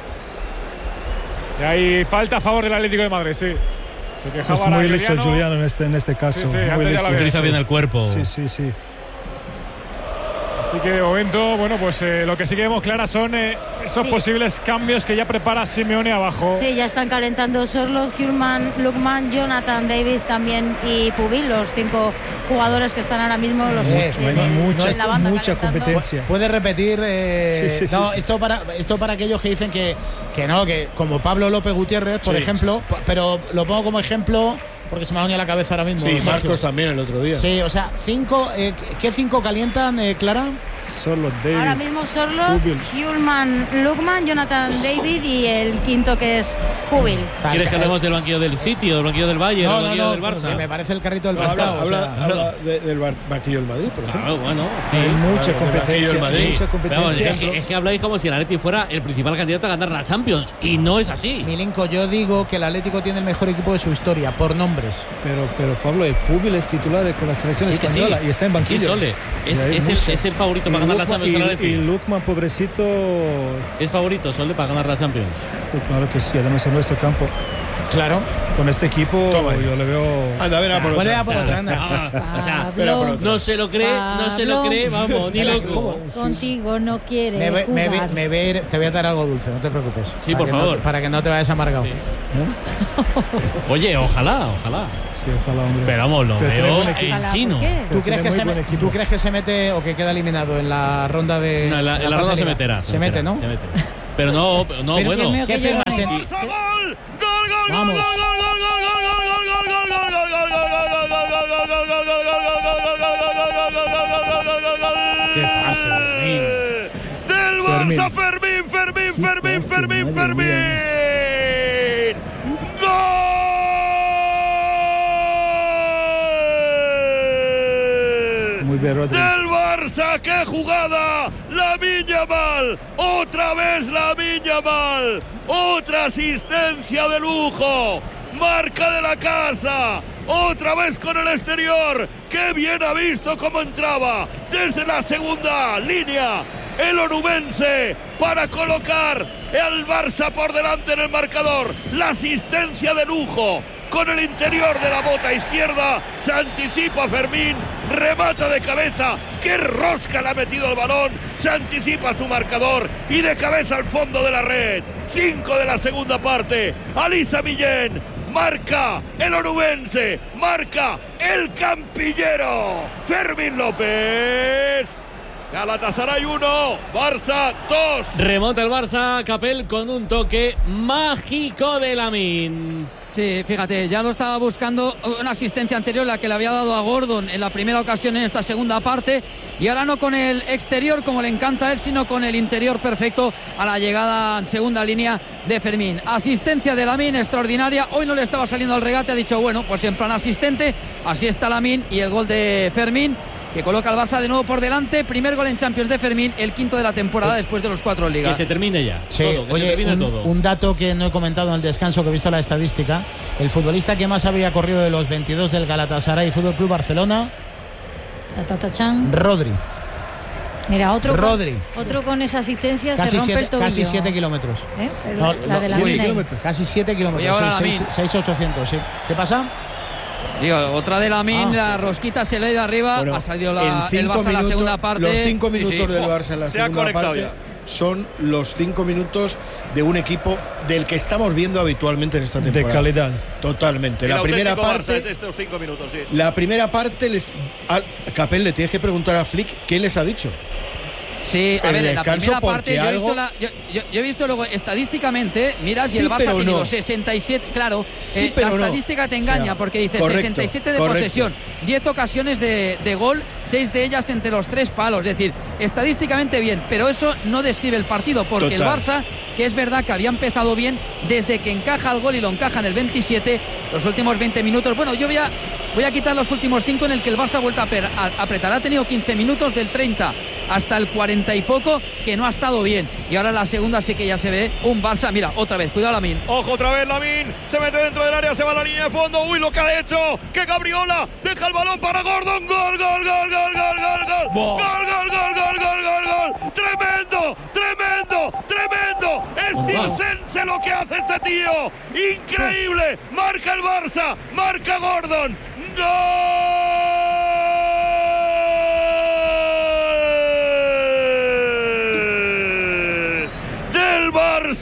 Y ahí falta a favor del Atlético de Madrid, sí. Se quejaba. Es muy listo Juliano en este caso. Sí, muy listo. Utiliza bien el cuerpo. Sí. Así Así que de momento, bueno, pues lo que sí que vemos claras son estos posibles cambios que ya prepara Simeone abajo. Sí, ya están calentando Sorloth, Hjulmand, Lookman, Jonathan David también y Pubil, los 5 jugadores que están ahora mismo en la banda. Mucha competencia. ¿Puede repetir? Sí. No, esto para aquellos que dicen que no, que como Pablo López Gutiérrez, por ejemplo, pero lo pongo como ejemplo porque se me ha venido a la cabeza ahora mismo. Sí, Marcos también el otro día. Sí, o sea, 5. ¿Qué 5 calientan, Clara? Sorloth, David. Ahora mismo Sorloth, Hjulmand, Lookman, Jonathan David y el quinto que es Pubil. ¿Quieres que hablemos del banquillo del City o del banquillo del Bayern o del banquillo del Barça? Que me parece el carrito del Barça. Habla del banquillo del Madrid, por ejemplo. Bueno, sí. Hay mucha competencia. Mucha competencia. Es que habláis como si el Atleti fuera el principal candidato a ganar la Champions y no es así. Milinko, yo digo que el Atlético tiene el mejor equipo de su historia por nombres. Pero Pablo, el Pubil es titular con la selección española y está en banquillo. Sí, Sole. Es el favorito para ganar la Champions. Y Lookman, pobrecito. ¿Es favorito, Sole, para ganar la Champions? Pues claro que sí, además en nuestro campo. Claro. Con este equipo yo le veo. Anda, a por otra. O sea, no se lo cree, vamos, ni loco. Contigo no quiere te voy a dar algo dulce, no te preocupes. Sí, por favor. Para que no te vayas amargado. Sí. Oye, ojalá. Sí, ojalá, hombre. Pero vamos, lo veo en chino. ¿Tú crees que se mete o que queda eliminado en la ronda de.? No, en la ronda se meterá. Se mete, ¿no? Se mete. Pero no, bueno. ¿Qué firmas en? Vamos. ¡Qué pase, Fermín! ¡Del Barça, Fermín! ¡Gol! Muy bien, Rodri. ¡Del Barça! ¡Qué jugada! ¡Lamine Yamal! ¡Otra vez Lamine Yamal! ¡Otra asistencia de lujo! ¡Marca de la casa! ¡Otra vez con el exterior! ¡Qué bien ha visto cómo entraba! Desde la segunda línea el onubense para colocar al Barça por delante en el marcador. La asistencia de lujo con el interior de la bota izquierda. Se anticipa Fermín, remata de cabeza. ¡Qué rosca le ha metido el balón! Se anticipa su marcador y de cabeza al fondo de la red. 5 de la segunda parte. Alisa Millén. Marca el onubense. Marca el campillero. Fermín López. Galatasaray 1, Barça 2. Remonta el Barça, Capel con un toque mágico de Lamine. Sí, fíjate, ya lo estaba buscando, una asistencia anterior la que le había dado a Gordon en la primera ocasión en esta segunda parte, y ahora no con el exterior como le encanta a él, sino con el interior perfecto a la llegada en segunda línea de Fermín. Asistencia de Lamine extraordinaria, hoy no le estaba saliendo al regate, ha dicho bueno, pues en plan asistente, así está Lamine, y el gol de Fermín que coloca al Barça de nuevo por delante. Primer gol en Champions de Fermín, el quinto de la temporada después de los 4 en Liga. Que se termine ya. Sí, todo, que oye, se termine todo. Un dato que no he comentado en el descanso, que he visto la estadística. El futbolista que más había corrido de los 22 del Galatasaray Fútbol Club Barcelona, Rodri. Mira, otro Rodri. Otro con esa asistencia casi se rompe el tobillo. Casi 7 kilómetros. La de Lamine. Casi 7 kilómetros. 6.800, sí. ¿Qué pasa? Digo, otra de Lamine, la rosquita se le ha ido arriba, ha salido el Barça en la segunda parte. Los 5 minutos del Barça en la segunda parte son los 5 minutos de un equipo del que estamos viendo habitualmente en esta temporada. De calidad. Totalmente. La primera parte. Estos 5 minutos, sí. La primera parte, Capel, le tienes que preguntar a Flick qué les ha dicho. Sí, a ver, en la primera parte yo he visto luego estadísticamente, miras sí, y el Barça tiene 67, claro, sí, la estadística te engaña, porque dice 67 de posesión, 10 ocasiones de gol, 6 de ellas entre los 3 palos, es decir, estadísticamente bien, pero eso no describe el partido, porque el Barça, que es verdad que había empezado bien desde que encaja el gol y lo encaja en el 27, los últimos 20 minutos, bueno, yo voy a quitar los últimos 5 en el que el Barça ha vuelto a apretar, ha tenido 15 minutos del 30 hasta el 40 y poco que no ha estado bien, y ahora en la segunda sí que ya se ve un Barça, mira, otra vez, cuidado Lamine. Ojo otra vez Lamine, se mete dentro del área, se va a la línea de fondo, uy lo que ha hecho, que Gabriola deja el balón para Gordon, gol, tremendo, es circense lo que hace este tío, increíble, marca el Barça, marca Gordon, gol.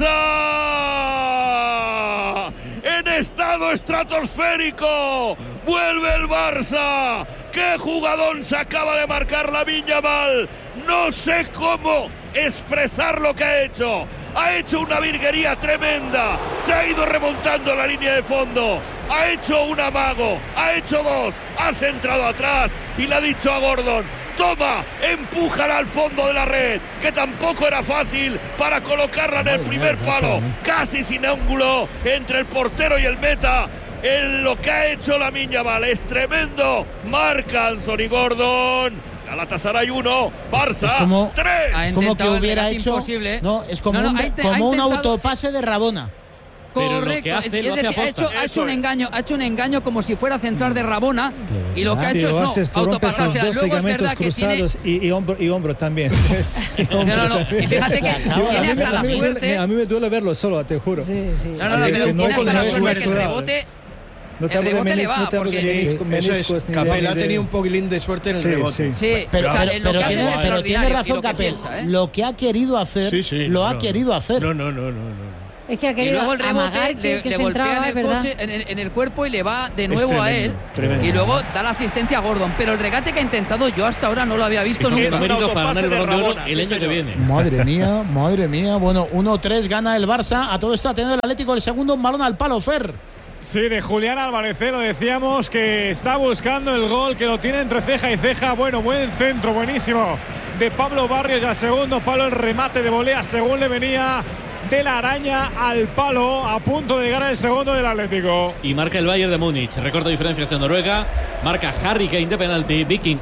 Barça en estado estratosférico. Vuelve el Barça. ¡Qué jugadón se acaba de marcar Lamine Yamal! No sé cómo expresar lo que ha hecho. Ha hecho una virguería tremenda. Se ha ido remontando la línea de fondo. Ha hecho un amago. Ha hecho dos. Ha centrado atrás y le ha dicho a Gordon: toma, empújala al fondo de la red, que tampoco era fácil para colocarla en el primer palo, casi sin ángulo entre el portero y el meta. Lo que ha hecho Lamine Yamal es tremendo. Marca Anthony Gordon. Galatasaray 1, Barça 3. Es como que hubiera hecho. No, es como un autopase de Rabona. Correcto, ha hecho un engaño como si fuera a centrar de Rabona, y lo que ha hecho es autopasarse. Los dos ligamentos cruzados y hombro también. Y fíjate que tiene hasta la suerte. A mí me duele verlo solo, te juro. Sí. Tiene hasta la suerte que el rebote. No te hablo de meniscos. Capel ha tenido un poquilín de suerte en el rebote. Sí, pero tiene razón Capel. Lo que ha querido hacer, lo ha querido hacer. No. Es que ha querido, y luego el rebote le golpea en el cuerpo y le va de nuevo a él. Tremendo. Y luego da la asistencia a Gordon. Pero el regate que ha intentado yo hasta ahora no lo había visto nunca. Es un mérito para ganar el Balón de Oro el año que viene. Madre mía. Bueno, 1-3 gana el Barça. A todo esto ha tenido el Atlético el segundo, un balón al palo, Fer. Sí, de Julián Álvarez, lo decíamos, que está buscando el gol, que lo tiene entre ceja y ceja. Bueno, buen centro, buenísimo, de Pablo Barrios, y al segundo palo el remate de volea según le venía de la araña al palo, a punto de llegar al segundo del Atlético. Y marca el Bayern de Múnich. Recorta diferencias en Noruega. Marca Harry Kane de penalti. Viking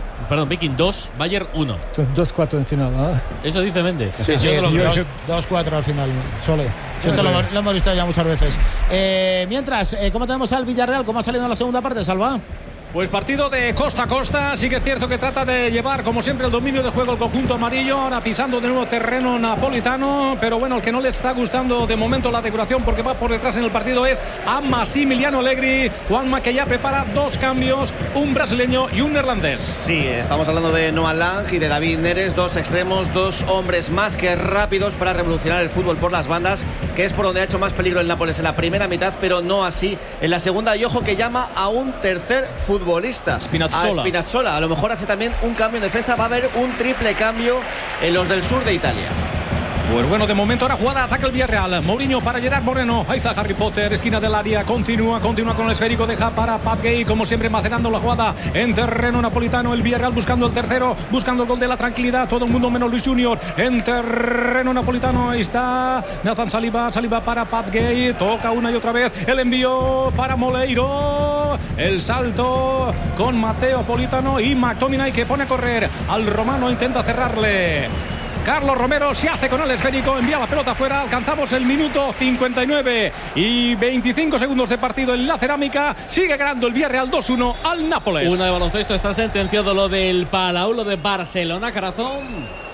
2, Bayern 1. Entonces 2-4 en final, ¿no? Eso dice Méndez. Sí, 2-4 al final. Sole. Esto lo hemos visto ya muchas veces. Mientras, ¿cómo tenemos al Villarreal? ¿Cómo ha salido en la segunda parte, Salva? Pues partido de costa a costa. Sí que es cierto que trata de llevar, como siempre, el dominio de juego el conjunto amarillo. Ahora pisando de nuevo terreno napolitano. Pero bueno, el que no le está gustando de momento la decoración, porque va por detrás en el partido, es a Massimiliano Allegri. Juanma, que ya prepara dos cambios, un brasileño y un neerlandés. Sí, estamos hablando de Noah Lang y de David Neres, dos extremos, dos hombres más que rápidos para revolucionar el fútbol por las bandas, que es por donde ha hecho más peligro el Nápoles en la primera mitad, pero no así en la segunda. Y ojo que llama a un tercer futbolista, Spinazzola. A lo mejor hace también un cambio en defensa. Va a haber un triple cambio en los del sur de Italia. Pues bueno, de momento ahora jugada, ataca el Villarreal. Mourinho para Gerard Moreno. Ahí está Harry Potter, esquina del área. Continúa con el esférico. Deja para Pape Gueye, como siempre, macerando la jugada en terreno napolitano. El Villarreal buscando el tercero, buscando el gol de la tranquilidad. Todo el mundo menos Luis Junior. En terreno napolitano. Ahí está Nathan Saliba para Pape Gueye. Toca una y otra vez. El envío para Moleiro. El salto con Mateo Politano y McTominay, que pone a correr al romano. Intenta cerrarle. Carlos Romero se hace con el esférico, envía la pelota afuera. Alcanzamos el minuto 59 y 25 segundos de partido en la cerámica. Sigue ganando el Villarreal 2-1 al Nápoles. Una de baloncesto. Está sentenciado lo del Palau, lo de Barcelona, Carazón.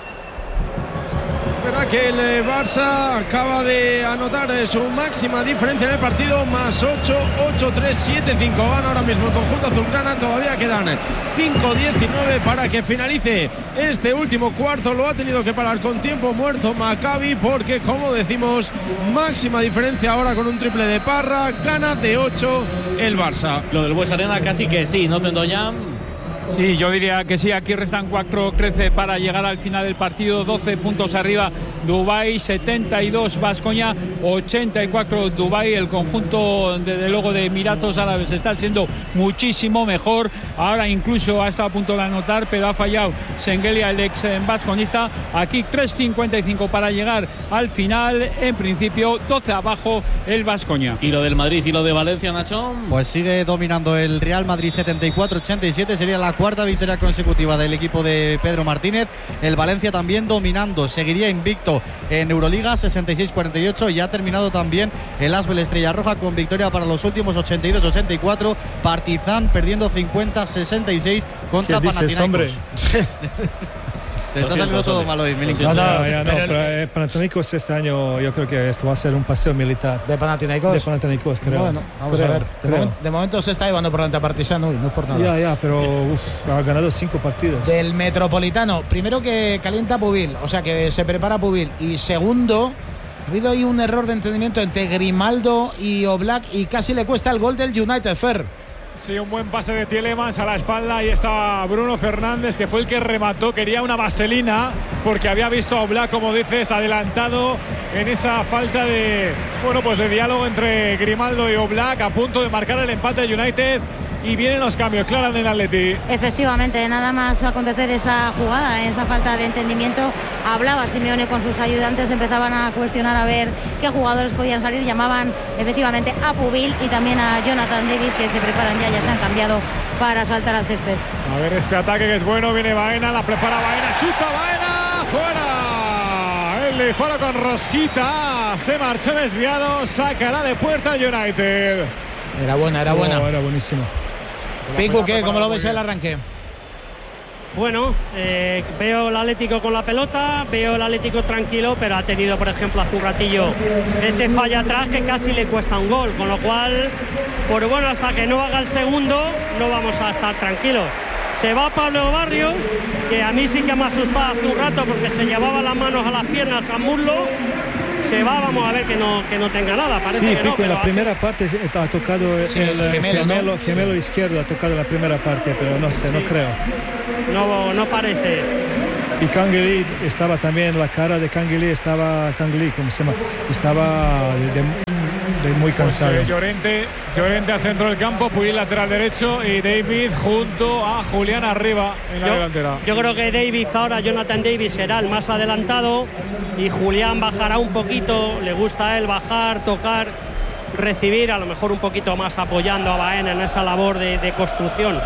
Verdad que el Barça acaba de anotar su máxima diferencia en el partido, más 8, 8-3, 7-5. Gana ahora mismo el conjunto azulgrana. Todavía quedan 5-19 para que finalice este último cuarto. Lo ha tenido que parar con tiempo muerto Maccabi, porque, como decimos, máxima diferencia ahora con un triple de Parra. Gana de 8 el Barça. Lo del Bues Arena casi que sí, ¿no, Zendoñán? Sí, yo diría que sí. Aquí restan 4-13 para llegar al final del partido. 12 puntos arriba Dubái, 72 Baskonia, 84 Dubái. El conjunto, desde luego, de Emiratos Árabes está siendo muchísimo mejor. Ahora incluso ha estado a punto de anotar, pero ha fallado Sengelia, el ex basconista. Aquí 3.55 para llegar al final. En principio 12 abajo el Baskonia. ¿Y lo del Madrid y lo de Valencia, Nacho? Pues sigue dominando el Real Madrid, 74-87. Sería la cuarta victoria consecutiva del equipo de Pedro Martínez. El Valencia también dominando, seguiría invicto en Euroliga, 66-48. Y ha terminado también el Asbel Estrella Roja con victoria para los últimos, 82-84. Partizan perdiendo 50-66 contra Panathinaikos. Te está saliendo todo mal hoy, Milinkovic. Pero Panathinaikos este año, yo creo que esto va a ser un paseo militar. ¿De Panathinaikos? De Panathinaikos, creo. Bueno, vamos a ver. De momento se está llevando por delante a Partizan, no es por nada. Ya, pero ha ganado 5 partidos. Del Metropolitano, primero que calienta Pubil, o sea que se prepara Pubil. Y segundo, Ha habido ahí un error de entendimiento entre Grimaldo y Oblak y casi le cuesta el gol del United, Fer. Sí, un buen pase de Tielemans a la espalda. Ahí estaba Bruno Fernández, que fue el que remató. Quería una vaselina porque había visto a Oblak, como dices, adelantado en esa falta de, bueno, pues de diálogo entre Grimaldo y Oblak, a punto de marcar el empate del United. Y vienen los cambios, Clara, del Atleti. Efectivamente, nada más acontecer esa jugada, esa falta de entendimiento, hablaba Simeone con sus ayudantes, empezaban a cuestionar a ver qué jugadores podían salir, llamaban efectivamente a Pubil y también a Jonathan David, que se preparan ya se han cambiado para saltar al césped. A ver este ataque que es bueno, viene Baena, la prepara Baena, chuta Baena, fuera. El disparo con rosquita, se marchó desviado, sacará de puerta el United. Era buena. Era buenísima. Pico, ¿qué? ¿Cómo lo ves el arranque? Bueno, veo el Atlético con la pelota, veo el Atlético tranquilo, pero ha tenido, por ejemplo, hace un ratillo ese falla atrás que casi le cuesta un gol, con lo cual, pues bueno, hasta que no haga el segundo no vamos a estar tranquilos. Se va Pablo Barrios, que a mí sí que me ha asustado hace un rato porque se llevaba las manos a las piernas, al muslo. Se va, vamos a ver que no tenga nada. Parece sí, que Pico, no, en la primera parte ha tocado el gemelo izquierdo, ha tocado la primera parte, pero no sé, no creo. No parece. Y Canguilí estaba también, la cara de Canguilí estaba, ¿cómo se llama? Estaba muy cansado. Pues, Llorente al centro del campo, Puig lateral derecho y David junto a Julián arriba en la delantera. Yo creo que David ahora, Jonathan David será el más adelantado y Julián bajará un poquito, le gusta a él bajar, tocar, recibir, a lo mejor un poquito más apoyando a Baena en esa labor de construcción.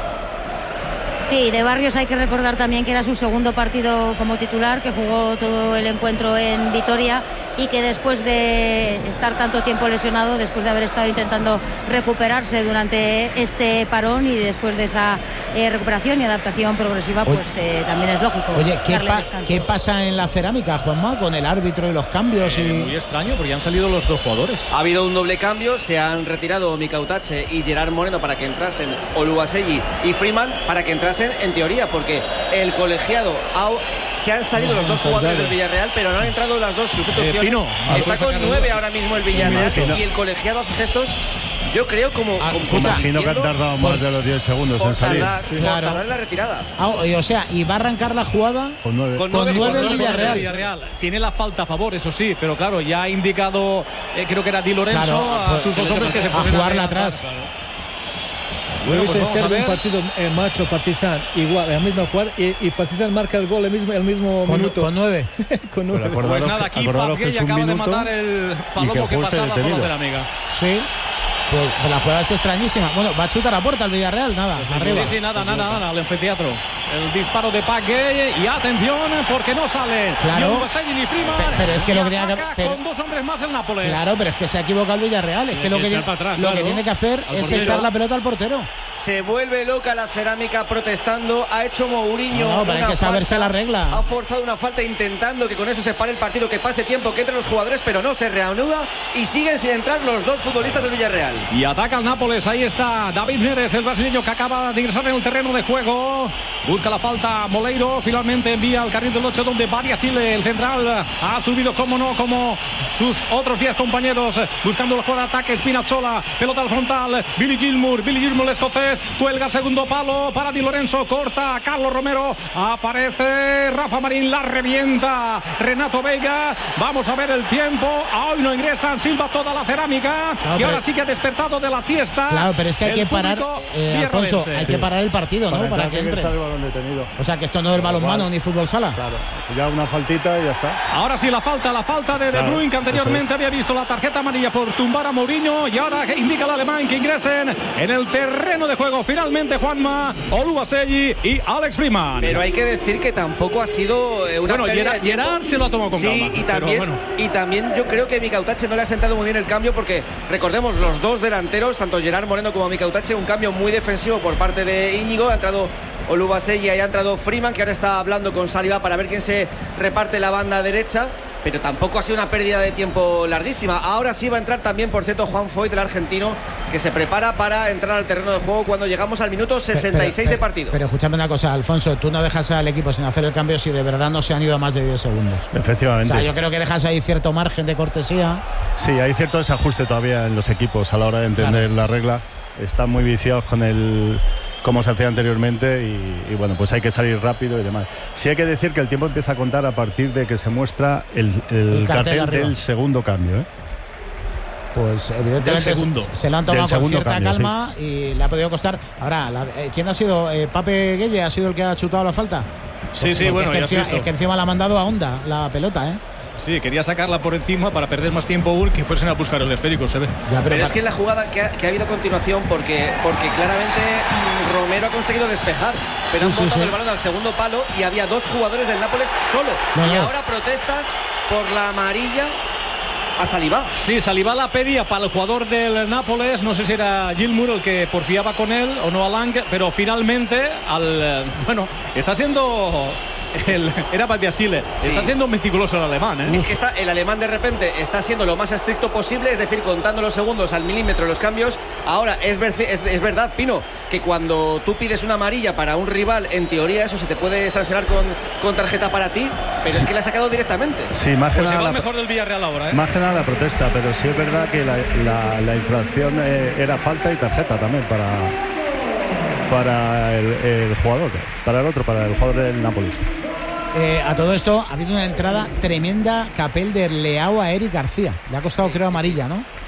Sí, de Barrios hay que recordar también que era su segundo partido como titular, que jugó todo el encuentro en Vitoria y que después de estar tanto tiempo lesionado, después de haber estado intentando recuperarse durante este parón y después de esa recuperación y adaptación progresiva, pues también es lógico. Oye, ¿qué pasa en la cerámica, Juanma, con el árbitro y los cambios? Muy extraño, porque han salido los dos jugadores. Ha habido un doble cambio, se han retirado Mika Utache y Gerard Moreno para que entrasen Oluwaseyi y Freeman para que entrasen en teoría, porque el colegiado se han salido los dos jugadores del Villarreal, pero no han entrado las dos sustituciones. Está con 9 ahora mismo el Villarreal y el colegiado hace gestos. Yo creo como imagino que han tardado más de los 10 segundos en salir. Tardar en la retirada. O sea, y va a arrancar la jugada con 9 el Villarreal. Tiene la falta a favor, eso sí, pero claro, ya ha indicado, creo que era Di Lorenzo, a sus dos hombres que se pueden jugarla atrás. Bueno, he visto en Serbia un partido macho Partizan igual, la misma jugada y Partizan marca el gol el mismo minuto. Con 9. Con 9. Pues nada, aquí Parguell acaba de matar el palomo que pasaba por la cerámica. Sí. Pues la jugada es extrañísima. Bueno, va a chutar a puerta el Villarreal, nada. Pues arriba. Sí, nada, al anfiteatro. El disparo de Parguell y atención porque no sale. Claro. Ni Freeman, pero es que lo que tiene que con dos hombres más el Nápoles. Claro, pero es que se ha equivocado el Villarreal. Es que lo que tiene que hacer es echar la pelota al portero. Se vuelve loca la cerámica protestando. Ha hecho Mourinho. No, pero hay que saberse la regla. Ha forzado una falta intentando que con eso se pare el partido, que pase tiempo, que entren los jugadores, pero no, se reanuda y siguen sin entrar los dos futbolistas del Villarreal. Y ataca el Nápoles, ahí está David Neres, el brasileño que acaba de ingresar en el terreno de juego. Busca la falta Moleiro, finalmente envía al carril del 8 donde Badiashile, el central, ha subido como no, como sus otros 10 compañeros, buscando el juego de ataque. Spinazzola, pelota al frontal, Billy Gilmour el escocés, cuelga el segundo palo para Di Lorenzo, corta a Carlos Romero, aparece Rafa Marín, la revienta Renato Veiga. Vamos a ver el tiempo, hoy no ingresan, silba toda la cerámica, y ahora sí que ha despertado de la siesta. Claro, pero es que hay que parar, Alfonso, hay que parar el partido, ¿no? Para que entre. O sea, que esto no es balonmano ni fútbol sala. Claro, ya una faltita y ya está. Ahora sí la falta de De Bruyne, que anteriormente había visto la tarjeta amarilla por tumbar a Mourinho, y ahora indica al alemán que ingresen en el terreno de juego finalmente Juanma, Oluwaseyi y Alex Freeman. Pero hay que decir que tampoco ha sido una pérdida de tiempo. Gerard se lo ha tomado con calma. Y también yo creo que Mika Utache no le ha sentado muy bien el cambio, porque recordemos los dos delanteros, tanto Gerard Moreno como Mika Utache, un cambio muy defensivo por parte de Íñigo. Ha entrado Oluwaseyi y ha entrado Freeman, que ahora está hablando con Saliba para ver quién se reparte la banda derecha. pero tampoco ha sido una pérdida de tiempo larguísima. Ahora sí va a entrar también, por cierto, Juan Foyt, el argentino, que se prepara para entrar al terreno de juego cuando llegamos al minuto 66 de partido. Pero escúchame una cosa, Alfonso, tú no dejas al equipo sin hacer el cambio si de verdad no se han ido a más de 10 segundos. Efectivamente. O sea, yo creo que dejas ahí cierto margen de cortesía. Sí, hay cierto desajuste todavía en los equipos a la hora de entender la regla. Están muy viciados con el como se hacía anteriormente y bueno, pues hay que salir rápido y demás. Sí hay que decir que el tiempo empieza a contar a partir de que se muestra el cartel del segundo cambio, ¿eh? Pues evidentemente se lo han tomado con cierta calma, sí. Y le ha podido costar. Ahora, ¿quién ha sido? ¿Pape Gueye ha sido el que ha chutado la falta? Sí, sí, bueno, es que encima la ha mandado a Honda la pelota, ¿eh? Sí, quería sacarla por encima para perder más tiempo aún, que fuesen a buscar el esférico, se ve. Pero es que la jugada que ha habido a continuación, porque claramente Romero ha conseguido despejar, pero han botado el balón al segundo palo y había dos jugadores del Nápoles solo. Y ahora protestas por la amarilla a Saliba. Sí, Saliba la pedía para el jugador del Nápoles, no sé si era Gilmour el que porfiaba con él o no Alang, pero finalmente está siendo... era Badiashile. Está siendo meticuloso el alemán, ¿eh? Es que el alemán de repente está siendo lo más estricto posible, es decir, contando los segundos al milímetro los cambios. Ahora, es verdad, Pino, que cuando tú pides una amarilla para un rival, en teoría eso se te puede sancionar con tarjeta para ti, pero es que la ha sacado directamente. Sí, más que nada el mejor del Villarreal ahora, ¿eh? Más que nada la protesta, pero sí es verdad que la infracción era falta y tarjeta también para el jugador, para el jugador del Nápoles. A todo esto ha habido una entrada tremenda Capel de Leao a Eric García. Le ha costado, creo, amarilla, ¿no?